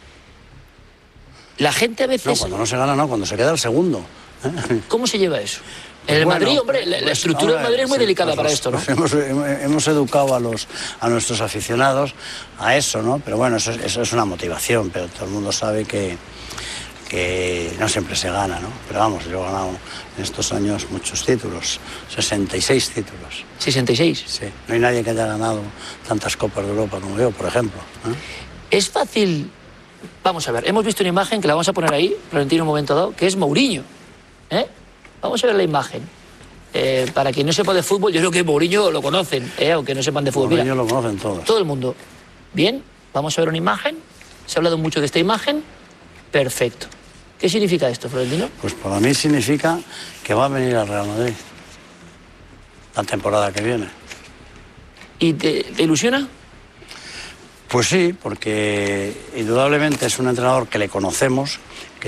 La gente a veces... No, cuando no se gana, no, cuando se queda el segundo. ¿Cómo se lleva eso? En el Madrid, hombre, la estructura del Madrid es muy delicada para esto, ¿no? Hemos educado a nuestros aficionados a eso, ¿no? Pero bueno, eso es una motivación, pero todo el mundo sabe que no siempre se gana, ¿no? Pero vamos, yo he ganado en estos años muchos títulos, 66 títulos. ¿66? Sí, no hay nadie que haya ganado tantas Copas de Europa como yo, por ejemplo. Es fácil, vamos a ver, hemos visto una imagen que la vamos a poner ahí, Florentino, un momento dado, que es Mourinho, Vamos a ver la imagen. Para quien no sepa de fútbol, yo creo que Mourinho lo conocen, aunque no sepan de fútbol. Mourinho lo conocen todos. Todo el mundo. Bien, vamos a ver una imagen. Se ha hablado mucho de esta imagen. Perfecto. ¿Qué significa esto, Florentino? Pues para mí significa que va a venir al Real Madrid la temporada que viene. ¿Y te ilusiona? Pues sí, porque indudablemente es un entrenador que le conocemos,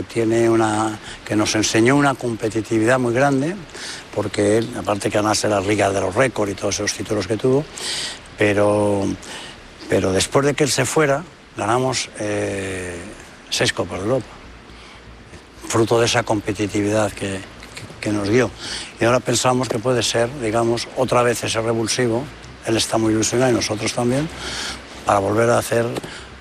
que nos enseñó una competitividad muy grande, porque él, aparte que ganase las ligas de los récords y todos esos títulos que tuvo, pero después de que él se fuera, ganamos 6 Copas de Europa, fruto de esa competitividad que nos dio. Y ahora pensamos que puede ser, digamos, otra vez ese revulsivo. Él está muy ilusionado y nosotros también, para volver a hacer...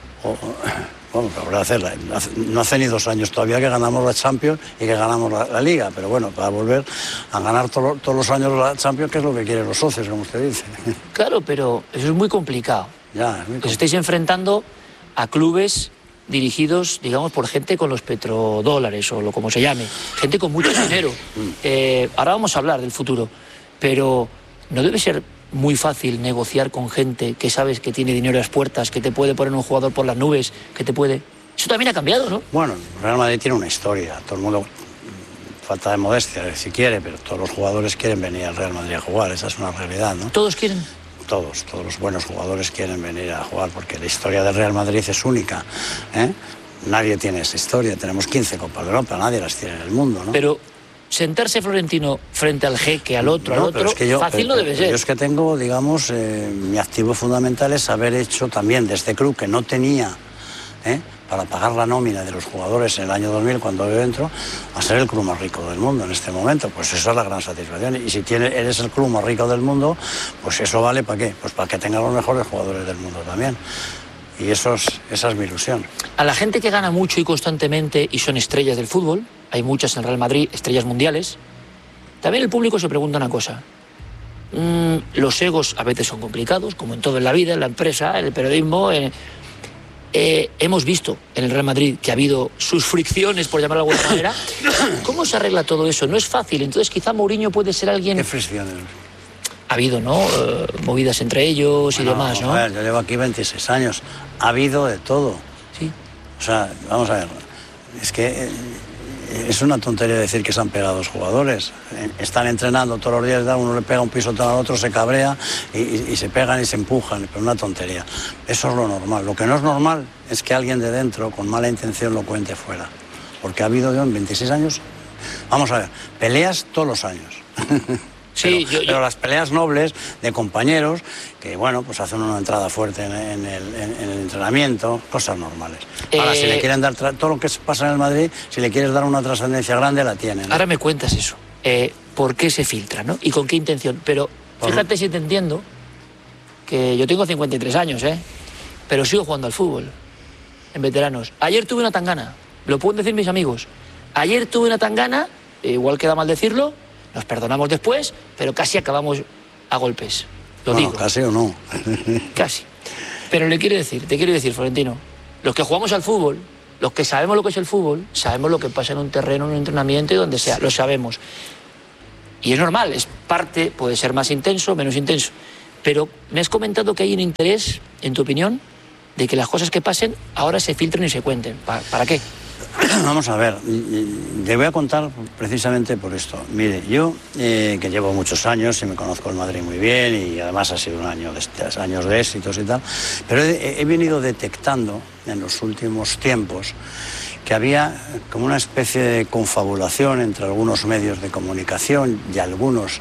para volver a hacerla. No hace ni 2 años todavía que ganamos la Champions y que ganamos la Liga, pero bueno, para volver a ganar todos los años la Champions, que es lo que quieren los socios, como usted dice. Claro, pero eso es muy complicado. Ya, es muy complicado. Os estáis enfrentando a clubes dirigidos, digamos, por gente con los petrodólares o como se llame, gente con mucho dinero. Ahora vamos a hablar del futuro, pero no debe ser muy fácil negociar con gente que sabes que tiene dinero a las puertas, que te puede poner un jugador por las nubes, que te puede... Eso también ha cambiado, ¿no? Bueno, Real Madrid tiene una historia, todo el mundo, falta de modestia si quiere, pero todos los jugadores quieren venir al Real Madrid a jugar, esa es una realidad, ¿no? ¿Todos quieren? Todos los buenos jugadores quieren venir a jugar, porque la historia del Real Madrid es única, Nadie tiene esa historia, tenemos 15 Copas de Europa, nadie las tiene en el mundo, ¿no? Pero sentarse Florentino frente al jeque, al otro, es que fácil no debe ser. Yo es que tengo, digamos, mi activo fundamental es haber hecho también de este club que no tenía para pagar la nómina de los jugadores en el año 2000 cuando yo entro, a ser el club más rico del mundo en este momento. Pues esa es la gran satisfacción. Y si eres el club más rico del mundo, pues eso vale ¿para qué? Pues para que tengas los mejores jugadores del mundo también. Y esa es mi ilusión. A la gente que gana mucho y constantemente y son estrellas del fútbol, hay muchas en el Real Madrid, estrellas mundiales, también el público se pregunta una cosa. Los egos a veces son complicados, como en todo en la vida, en la empresa, en el periodismo. Hemos visto en el Real Madrid que ha habido sus fricciones, por llamarlo de alguna manera. ¿Cómo se arregla todo eso? No es fácil. Entonces quizá Mourinho puede ser alguien... ¿Qué fricciones? Ha habido, ¿no? Movidas entre ellos y demás, ¿no? A ver, yo llevo aquí 26 años. Ha habido de todo. Sí. O sea, vamos a ver. Es que es una tontería decir que se han pegado los jugadores. Están entrenando todos los días, uno le pega un pisotón al otro, se cabrea y se pegan y se empujan. Pero una tontería. Eso es lo normal. Lo que no es normal es que alguien de dentro, con mala intención, lo cuente fuera. Porque ha habido yo en 26 años, vamos a ver, peleas todos los años. Sí, pero las peleas nobles de compañeros que, bueno, pues hacen una entrada fuerte en el entrenamiento, cosas normales. Ahora, si le quieren dar todo lo que pasa en el Madrid, si le quieres dar una trascendencia grande, la tienen. Ahora me cuentas eso. ¿Por qué se filtra, no? ¿Y con qué intención? Pero fíjate si te entiendo, que yo tengo 53 años, pero sigo jugando al fútbol, en veteranos. Ayer tuve una tangana, lo pueden decir mis amigos. Ayer tuve una tangana, igual queda mal decirlo, nos perdonamos después, pero casi acabamos a golpes. Lo digo. Casi o no. Casi. Pero te quiero decir, Florentino, los que jugamos al fútbol, los que sabemos lo que es el fútbol, sabemos lo que pasa en un terreno, en un entrenamiento y donde sea, lo sabemos. Y es normal, es parte, puede ser más intenso, menos intenso. Pero me has comentado que hay un interés, en tu opinión, de que las cosas que pasen ahora se filtren y se cuenten. ¿Para qué? Vamos a ver, le voy a contar precisamente por esto. Mire, yo que llevo muchos años y me conozco el Madrid muy bien y además ha sido un año años de éxitos y tal, pero he venido detectando en los últimos tiempos que había como una especie de confabulación entre algunos medios de comunicación y algunas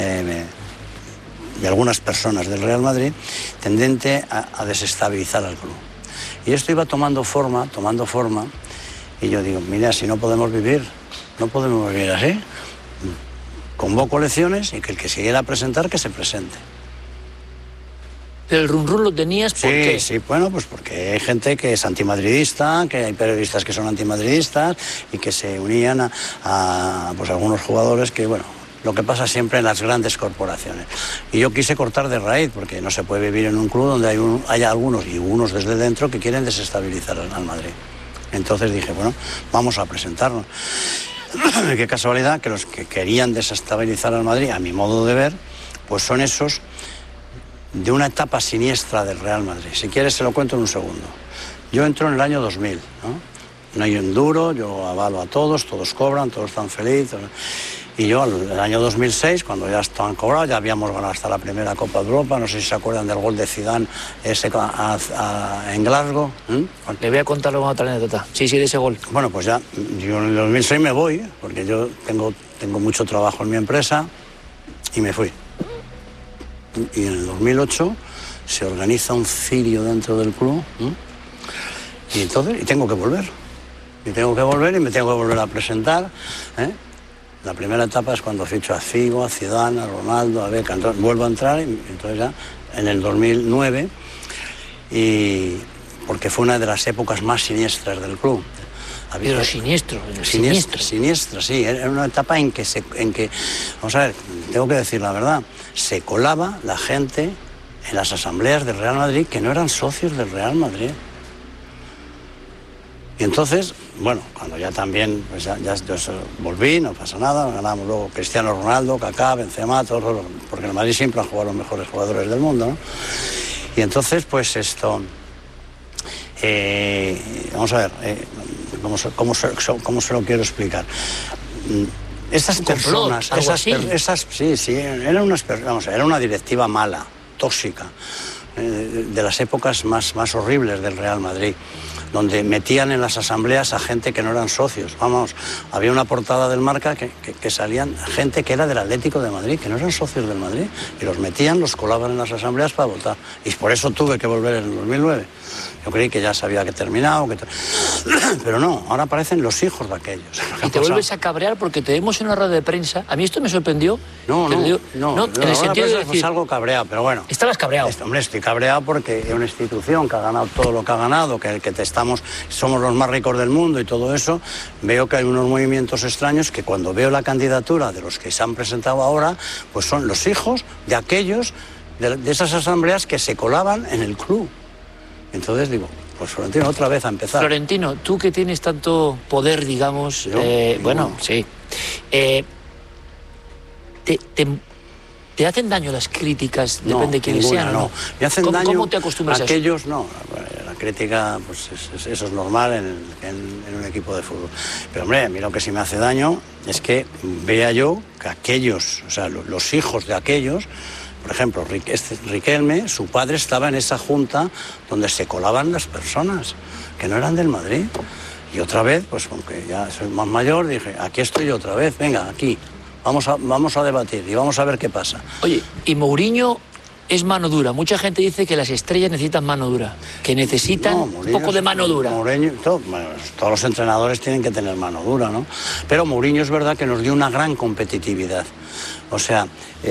personas del Real Madrid tendente a desestabilizar al club. Y esto iba tomando forma, y yo digo, mira, si no podemos vivir así. Convoco elecciones y que el que se quiera presentar, que se presente. Pero el run lo tenías, ¿por qué? Sí, bueno, pues porque hay gente que es antimadridista, que hay periodistas que son antimadridistas y que se unían a algunos jugadores que, bueno, lo que pasa siempre en las grandes corporaciones. Y yo quise cortar de raíz, porque no se puede vivir en un club donde haya algunos, y unos desde dentro, que quieren desestabilizar al Madrid. Entonces dije, bueno, vamos a presentarnos. Qué casualidad que los que querían desestabilizar al Madrid, a mi modo de ver, pues son esos de una etapa siniestra del Real Madrid. Si quieres se lo cuento en un segundo. Yo entro en el año 2000, no hay un duro, yo avalo a todos cobran, todos están felices. Y yo, en el año 2006, cuando ya estaban cobrados, ya habíamos ganado hasta la primera Copa de Europa. No sé si se acuerdan del gol de Zidane ese en Glasgow. Le voy a contar otra anécdota. Sí, de ese gol. Bueno, pues ya, yo en el 2006 me voy, porque yo tengo mucho trabajo en mi empresa, y me fui. Y en el 2008 se organiza un cirio dentro del club, y entonces tengo que volver. Y me tengo que volver a presentar, La primera etapa es cuando ficho a Figo, a Zidane, a Ronaldo, a Beckham. Entonces, vuelvo a entrar, y entonces ya en el 2009, y porque fue una de las épocas más siniestras del club. Pero siniestro. Siniestra, sí. Era una etapa en que, vamos a ver, tengo que decir la verdad, se colaba la gente en las asambleas del Real Madrid que no eran socios del Real Madrid. Y entonces, bueno, cuando ya también, pues ya yo volví, no pasa nada, ganamos luego Cristiano Ronaldo, Kaká, Benzema, todos, porque en el Madrid siempre han jugado los mejores jugadores del mundo, ¿no? Y entonces, pues esto, vamos a ver, ¿cómo se lo quiero explicar? Estas personas, era una directiva mala, tóxica, de las épocas más horribles del Real Madrid, donde metían en las asambleas a gente que no eran socios. Vamos, había una portada del Marca que salían gente que era del Atlético de Madrid, que no eran socios del Madrid, y los metían, los colaban en las asambleas para votar. Y por eso tuve que volver en el 2009. Yo creí que ya se había terminado, pero no, ahora aparecen los hijos de aquellos. Y te vuelves a cabrear porque te vemos en una rueda de prensa. A mí esto me sorprendió. No, en el sentido de decir, algo cabreado, pero bueno. ¿Estabas cabreado? Hombre, estoy cabreado porque es una institución que ha ganado todo lo que ha ganado, que somos los más ricos del mundo y todo eso. Veo que hay unos movimientos extraños que cuando veo la candidatura de los que se han presentado ahora, pues son los hijos de aquellos, de esas asambleas que se colaban en el club. Entonces digo, pues Florentino, otra vez a empezar. Florentino, tú que tienes tanto poder, digamos, sí. ¿Te hacen daño las críticas? Depende de quiénes sean. No, me hacen daño. ¿Cómo te acostumbras a aquellos? No, la crítica, pues eso es normal en un equipo de fútbol. Pero hombre, a mí lo que sí me hace daño es que vea yo que aquellos, o sea, los hijos de aquellos. Por ejemplo, Riquelme, su padre estaba en esa junta donde se colaban las personas que no eran del Madrid. Y otra vez, pues aunque ya soy más mayor, dije, aquí estoy otra vez, venga, aquí, vamos a debatir y vamos a ver qué pasa. Oye, ¿y Mourinho es mano dura. Mucha gente dice que las estrellas necesitan mano dura, que necesitan un poco de mano dura. Mourinho, todos los entrenadores tienen que tener mano dura, ¿no? Pero Mourinho es verdad que nos dio una gran competitividad. O sea,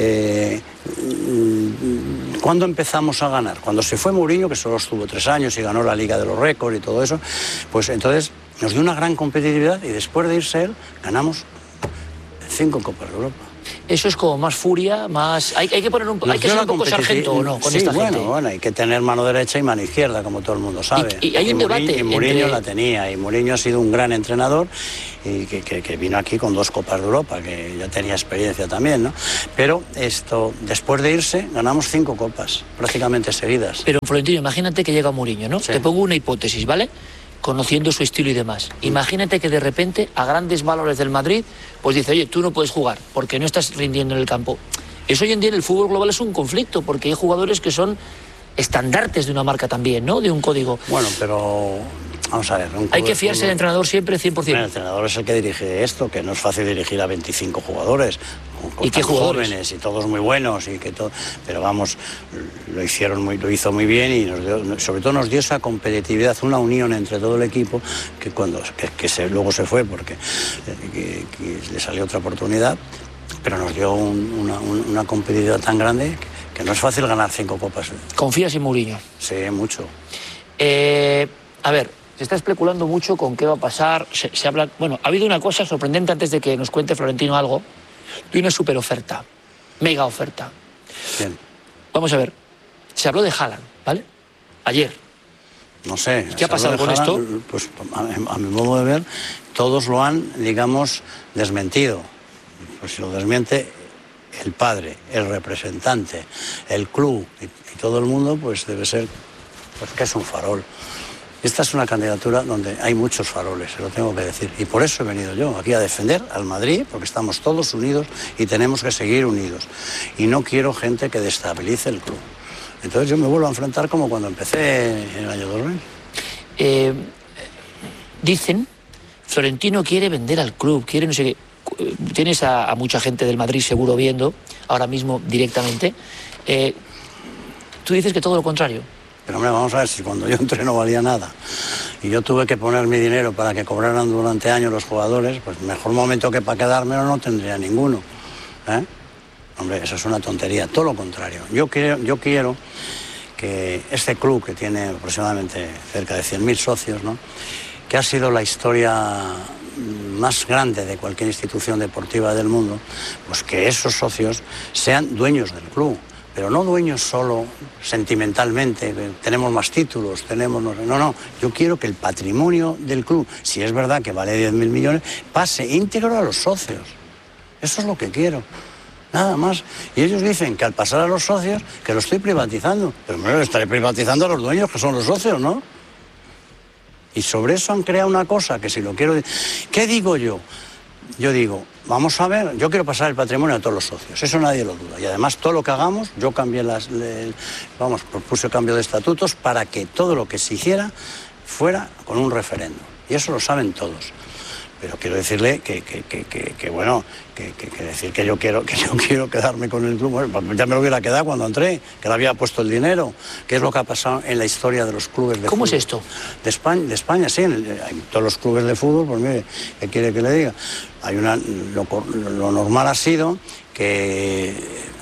¿cuándo empezamos a ganar? Cuando se fue Mourinho, que solo estuvo 3 años y ganó la Liga de los Récords y todo eso, pues entonces nos dio una gran competitividad y después de irse él, ganamos 5 Copas de Europa. Eso es como más furia, más... Hay que poner hay que ser un poco sargento, ¿o no? Con esta gente. Bueno, hay que tener mano derecha y mano izquierda, como todo el mundo sabe. Y hay un debate. Y Mourinho la tenía, y Mourinho ha sido un gran entrenador, y que vino aquí con 2 Copas de Europa, que ya tenía experiencia también, ¿no? Pero después de irse, ganamos 5 copas, prácticamente seguidas. Pero, Florentino, imagínate que llega Mourinho, ¿no? Sí. Te pongo una hipótesis, ¿vale? Conociendo su estilo y demás. Imagínate que de repente, a grandes valores del Madrid, pues dice, oye, tú no puedes jugar porque no estás rindiendo en el campo. Eso hoy en día en el fútbol global es un conflicto, porque hay jugadores que son estandartes de una marca también, ¿no? De un código. Bueno, pero... Vamos a ver. Hay que fiarse del entrenador siempre 100%. Bueno, el entrenador es el que dirige esto, que no es fácil dirigir a 25 jugadores. ¿Y qué jugadores? Jóvenes y todos muy buenos y que todo, pero vamos, lo hizo muy bien y sobre todo nos dio esa competitividad, una unión entre todo el equipo que luego se fue porque que le salió otra oportunidad, pero nos dio una competitividad tan grande que no es fácil ganar 5 copas. ¿Confías en Mourinho? Sí, mucho. A ver, se está especulando mucho con qué va a pasar. Se habla. Bueno, ha habido una cosa sorprendente antes de que nos cuente Florentino algo. De una super oferta, mega oferta. Bien. Vamos a ver, se habló de Haaland, ¿vale? Ayer. No sé. ¿Qué ha pasado con esto? Pues a mi modo de ver, todos lo han, digamos, desmentido. Pues si lo desmiente el padre, el representante, el club y todo el mundo, pues debe ser, pues que es un farol. Esta es una candidatura donde hay muchos faroles, se lo tengo que decir. Y por eso he venido yo aquí a defender al Madrid, porque estamos todos unidos y tenemos que seguir unidos. Y no quiero gente que destabilice el club. Entonces yo me vuelvo a enfrentar como cuando empecé en el año 2000. Dicen, Florentino quiere vender al club, quiere no sé qué. Tienes a mucha gente del Madrid seguro viendo, ahora mismo directamente. Tú dices que todo lo contrario. Pero hombre, vamos a ver, si cuando yo entré no valía nada y yo tuve que poner mi dinero para que cobraran durante años los jugadores, pues mejor momento que para quedármelo no tendría ninguno. Hombre, eso es una tontería, todo lo contrario. Yo quiero que este club, que tiene aproximadamente cerca de 100.000 socios, ¿no?, que ha sido la historia más grande de cualquier institución deportiva del mundo, pues que esos socios sean dueños del club. Pero no dueños solo sentimentalmente, tenemos más títulos, no, yo quiero que el patrimonio del club, si es verdad que vale 10.000 millones, pase íntegro a los socios. Eso es lo que quiero, nada más. Y ellos dicen que al pasar a los socios, que lo estoy privatizando, pero me lo estaré privatizando a los dueños, que son los socios, ¿no? Y sobre eso han creado una cosa que si lo quiero... ¿Qué digo yo? Yo digo, vamos a ver, yo quiero pasar el patrimonio a todos los socios, eso nadie lo duda. Y además todo lo que hagamos, yo cambié propuse cambio de estatutos para que todo lo que se hiciera fuera con un referéndum. Y eso lo saben todos. Pero quiero decirle que decir que yo quiero quedarme con el club, bueno, ya me lo hubiera quedado cuando entré, que le había puesto el dinero, que es lo que ha pasado en la historia de los clubes de fútbol. ¿Cómo es esto? De España, sí, en todos los clubes de fútbol, pues mire, ¿qué quiere que le diga? Lo normal ha sido que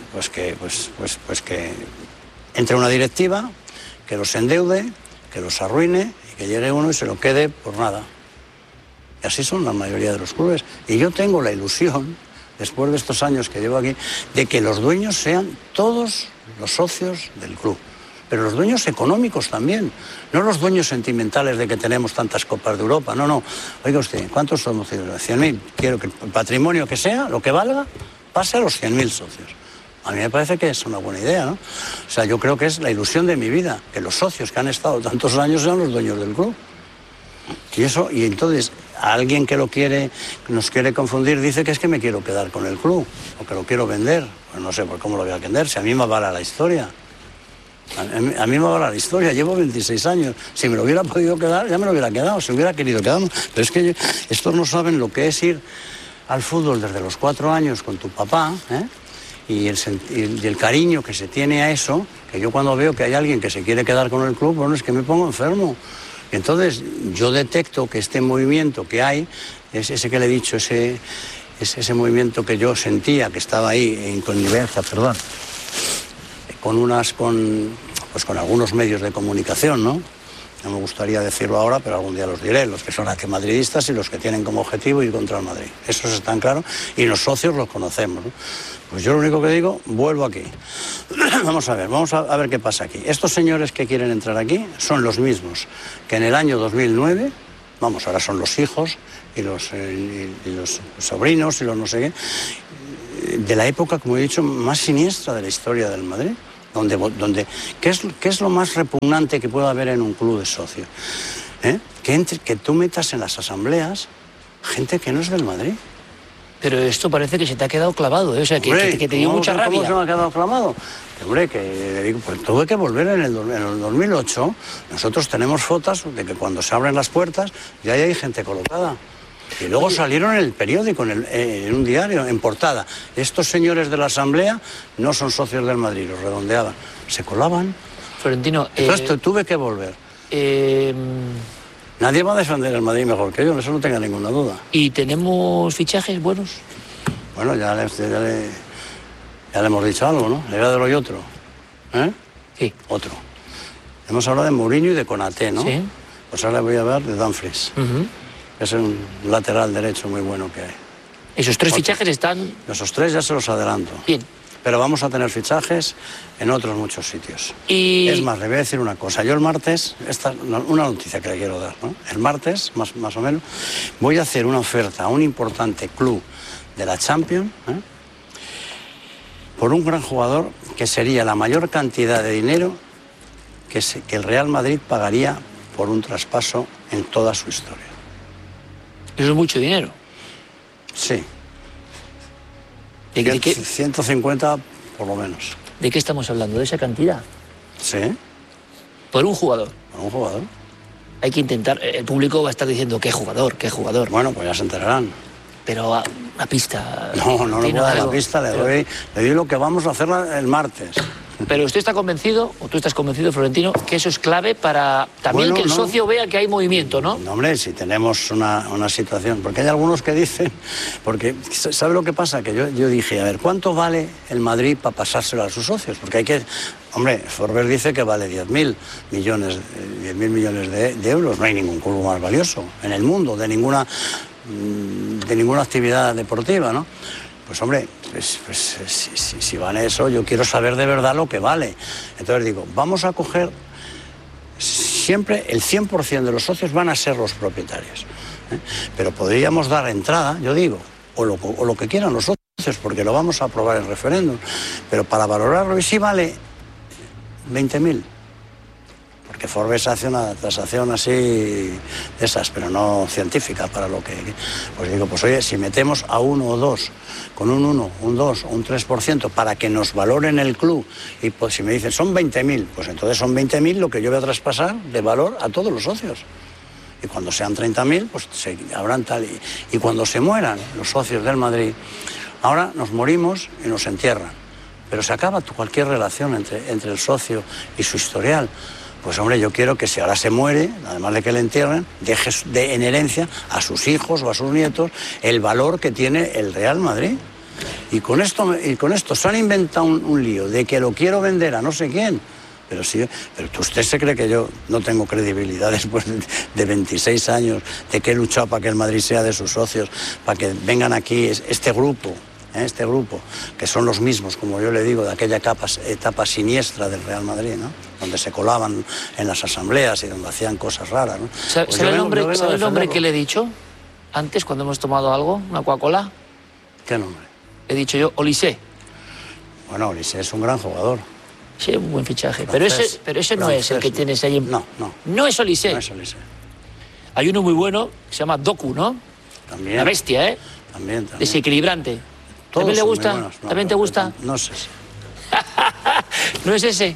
entre una directiva, que los endeude, que los arruine y que llegue uno y se lo quede por nada. Y así son la mayoría de los clubes. Y yo tengo la ilusión, después de estos años que llevo aquí, de que los dueños sean todos los socios del club. Pero los dueños económicos también. No los dueños sentimentales de que tenemos tantas Copas de Europa. No. Oiga usted, ¿cuántos somos? 100.000. Quiero que el patrimonio que sea, lo que valga, pase a los 100.000 socios. A mí me parece que es una buena idea, ¿no? O sea, yo creo que es la ilusión de mi vida, que los socios que han estado tantos años sean los dueños del club. Y entonces a alguien que nos quiere confundir, dice que es que me quiero quedar con el club o que lo quiero vender. Pues no sé por cómo lo voy a vender, si a mí me avala la historia. A mí me avala la historia, llevo 26 años. Si me lo hubiera podido quedar, ya me lo hubiera quedado, si hubiera querido quedarme. Pero es que estos no saben lo que es ir al fútbol desde los 4 años con tu papá, y el cariño que se tiene a eso, que yo cuando veo que hay alguien que se quiere quedar con el club, bueno, es que me pongo enfermo. Entonces yo detecto que este movimiento que hay, es ese que le he dicho, ese movimiento que yo sentía, que estaba ahí en connivencia, perdón, con algunos medios de comunicación, ¿no? No me gustaría decirlo ahora, pero algún día los diré, los que son antimadridistas y los que tienen como objetivo ir contra el Madrid. Esos están claros y los socios los conocemos, ¿no? Pues yo lo único que digo, vuelvo aquí. Vamos a ver qué pasa aquí. Estos señores que quieren entrar aquí son los mismos que en el año 2009, vamos, ahora son los hijos y los sobrinos y los no sé qué, de la época, como he dicho, más siniestra de la historia del Madrid. ¿Qué es lo más repugnante que pueda haber en un club de socios? Que tú metas en las asambleas gente que no es del Madrid. Pero esto parece que se te ha quedado clavado, ¿eh? O sea, que te dio mucha rabia. ¿Cómo se me ha quedado clavado? Hombre, que digo, pues tuve que volver en el 2008. Nosotros tenemos fotos de que cuando se abren las puertas ya hay gente colocada. Y luego salieron en el periódico, en un diario, en portada. Estos señores de la Asamblea no son socios del Madrid, los redondeaban. Se colaban. Florentino... Entonces tuve que volver. Nadie va a defender el Madrid mejor que yo, eso no tenga ninguna duda. ¿Y tenemos fichajes buenos? Bueno, ya le hemos dicho algo, ¿no? Le voy a dar hoy otro. Sí. Otro. Hemos hablado de Mourinho y de Konaté, ¿no? Sí. Pues ahora voy a hablar de Dumfries. Es un lateral derecho muy bueno que hay. ¿Esos tres fichajes están...? Esos tres ya se los adelanto. Bien. Pero vamos a tener fichajes en otros muchos sitios. Y... Es más, le voy a decir una cosa. Yo el martes, una noticia que le quiero dar, ¿no? El martes, más o menos, voy a hacer una oferta a un importante club de la Champions, por un gran jugador que sería la mayor cantidad de dinero que el Real Madrid pagaría por un traspaso en toda su historia. Eso es mucho dinero. Sí. ¿De qué? 150 por lo menos. ¿De qué estamos hablando? ¿De esa cantidad? Sí. ¿Por un jugador? Por un jugador. Hay que intentar... El público va a estar diciendo, ¿qué jugador? ¿Qué jugador? Bueno, pues ya se enterarán. Pero una pista... No puedo dar la pista, le doy lo que vamos a hacer el martes. Pero usted está convencido, o tú estás convencido, Florentino, que eso es clave para también que el socio vea que hay movimiento, ¿no? No, hombre, si tenemos una situación... Porque hay algunos que dicen... Porque, ¿sabe lo que pasa? Que yo dije, a ver, ¿cuánto vale el Madrid para pasárselo a sus socios? Porque hay que... Hombre, Forbes dice que vale 10.000 millones de euros. No hay ningún club más valioso en el mundo, de ninguna actividad deportiva, ¿no? Pues hombre, si vale eso, yo quiero saber de verdad lo que vale. Entonces digo, vamos a coger siempre el 100% de los socios van a ser los propietarios. Pero podríamos dar entrada, yo digo, o lo que quieran los socios, porque lo vamos a aprobar en referéndum, pero para valorarlo, y si vale 20.000. Porque Forbes hace una tasación así de esas, pero no científica para lo que... Pues digo, pues oye, si metemos a uno o dos, con un 1, un 2 o un 3% para que nos valoren el club, y pues si me dicen son 20.000, pues entonces son 20.000 lo que yo voy a traspasar de valor a todos los socios. Y cuando sean 30.000, pues habrán tal... Y cuando se mueran los socios del Madrid, ahora nos morimos y nos entierran. Pero se acaba cualquier relación entre el socio y su historial. Pues hombre, yo quiero que si ahora se muere, además de que le entierren, deje en herencia a sus hijos o a sus nietos el valor que tiene el Real Madrid. Y con esto se han inventado un lío de que lo quiero vender a no sé quién. Pero usted se cree que yo no tengo credibilidad después de 26 años, de que he luchado para que el Madrid sea de sus socios, para que vengan aquí este grupo, que son los mismos, como yo le digo, de aquella etapa siniestra del Real Madrid, ¿no? Donde se colaban en las asambleas y donde hacían cosas raras, ¿no? ¿Sabe el nombre que le he dicho antes, cuando hemos tomado algo, una Coca-Cola? ¿Qué nombre? He dicho yo, Olise. Bueno, Olise es un gran jugador. Sí, un buen fichaje. Pero ese no es el que tienes ahí. No. No es Olise. No es Olise. Hay uno muy bueno que se llama Doku, ¿no? También. La bestia, ¿eh? También. Desequilibrante. ¿También le gusta? ¿También te gusta? No sé. ¿No es ese?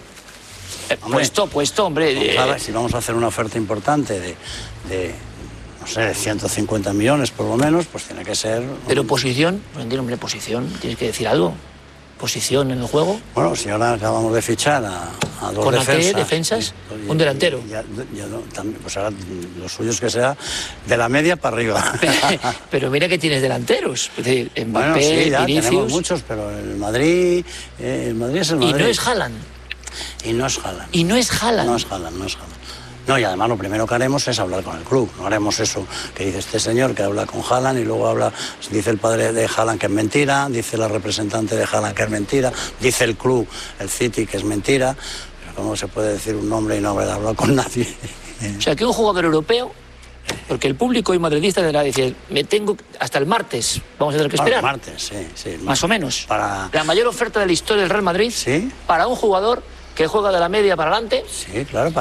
Puesto, hombre. Si vamos a hacer una oferta importante de no sé, de 150 millones por lo menos, pues tiene que ser... Pero posición, no entiendo, hombre, posición, tienes que decir algo. posición en el juego. Bueno, si ahora acabamos de fichar a dos defensas, un delantero. Pues ahora lo suyo es que sea de la media para arriba. Pero mira que tienes delanteros. Es decir, Mbappé, bueno, sí, ya Vinicius. Tenemos muchos, pero el Madrid es el Madrid. Y no es Haaland. No es Haaland. No, y además lo primero que haremos es hablar con el club. No haremos eso que dice este señor, que habla con Haaland y luego dice el padre de Haaland que es mentira, dice la representante de Haaland que es mentira, dice el club, el City, que es mentira. Pero ¿cómo se puede decir un nombre y no haber hablado con nadie? O sea, que un jugador europeo, porque el público y madridista deberá decir, me tengo hasta el martes, vamos a tener que esperar. El martes, sí. Más o menos. Para la mayor oferta de la historia del Real Madrid, ¿sí? Para un jugador que juega de la media para adelante. Sí, claro,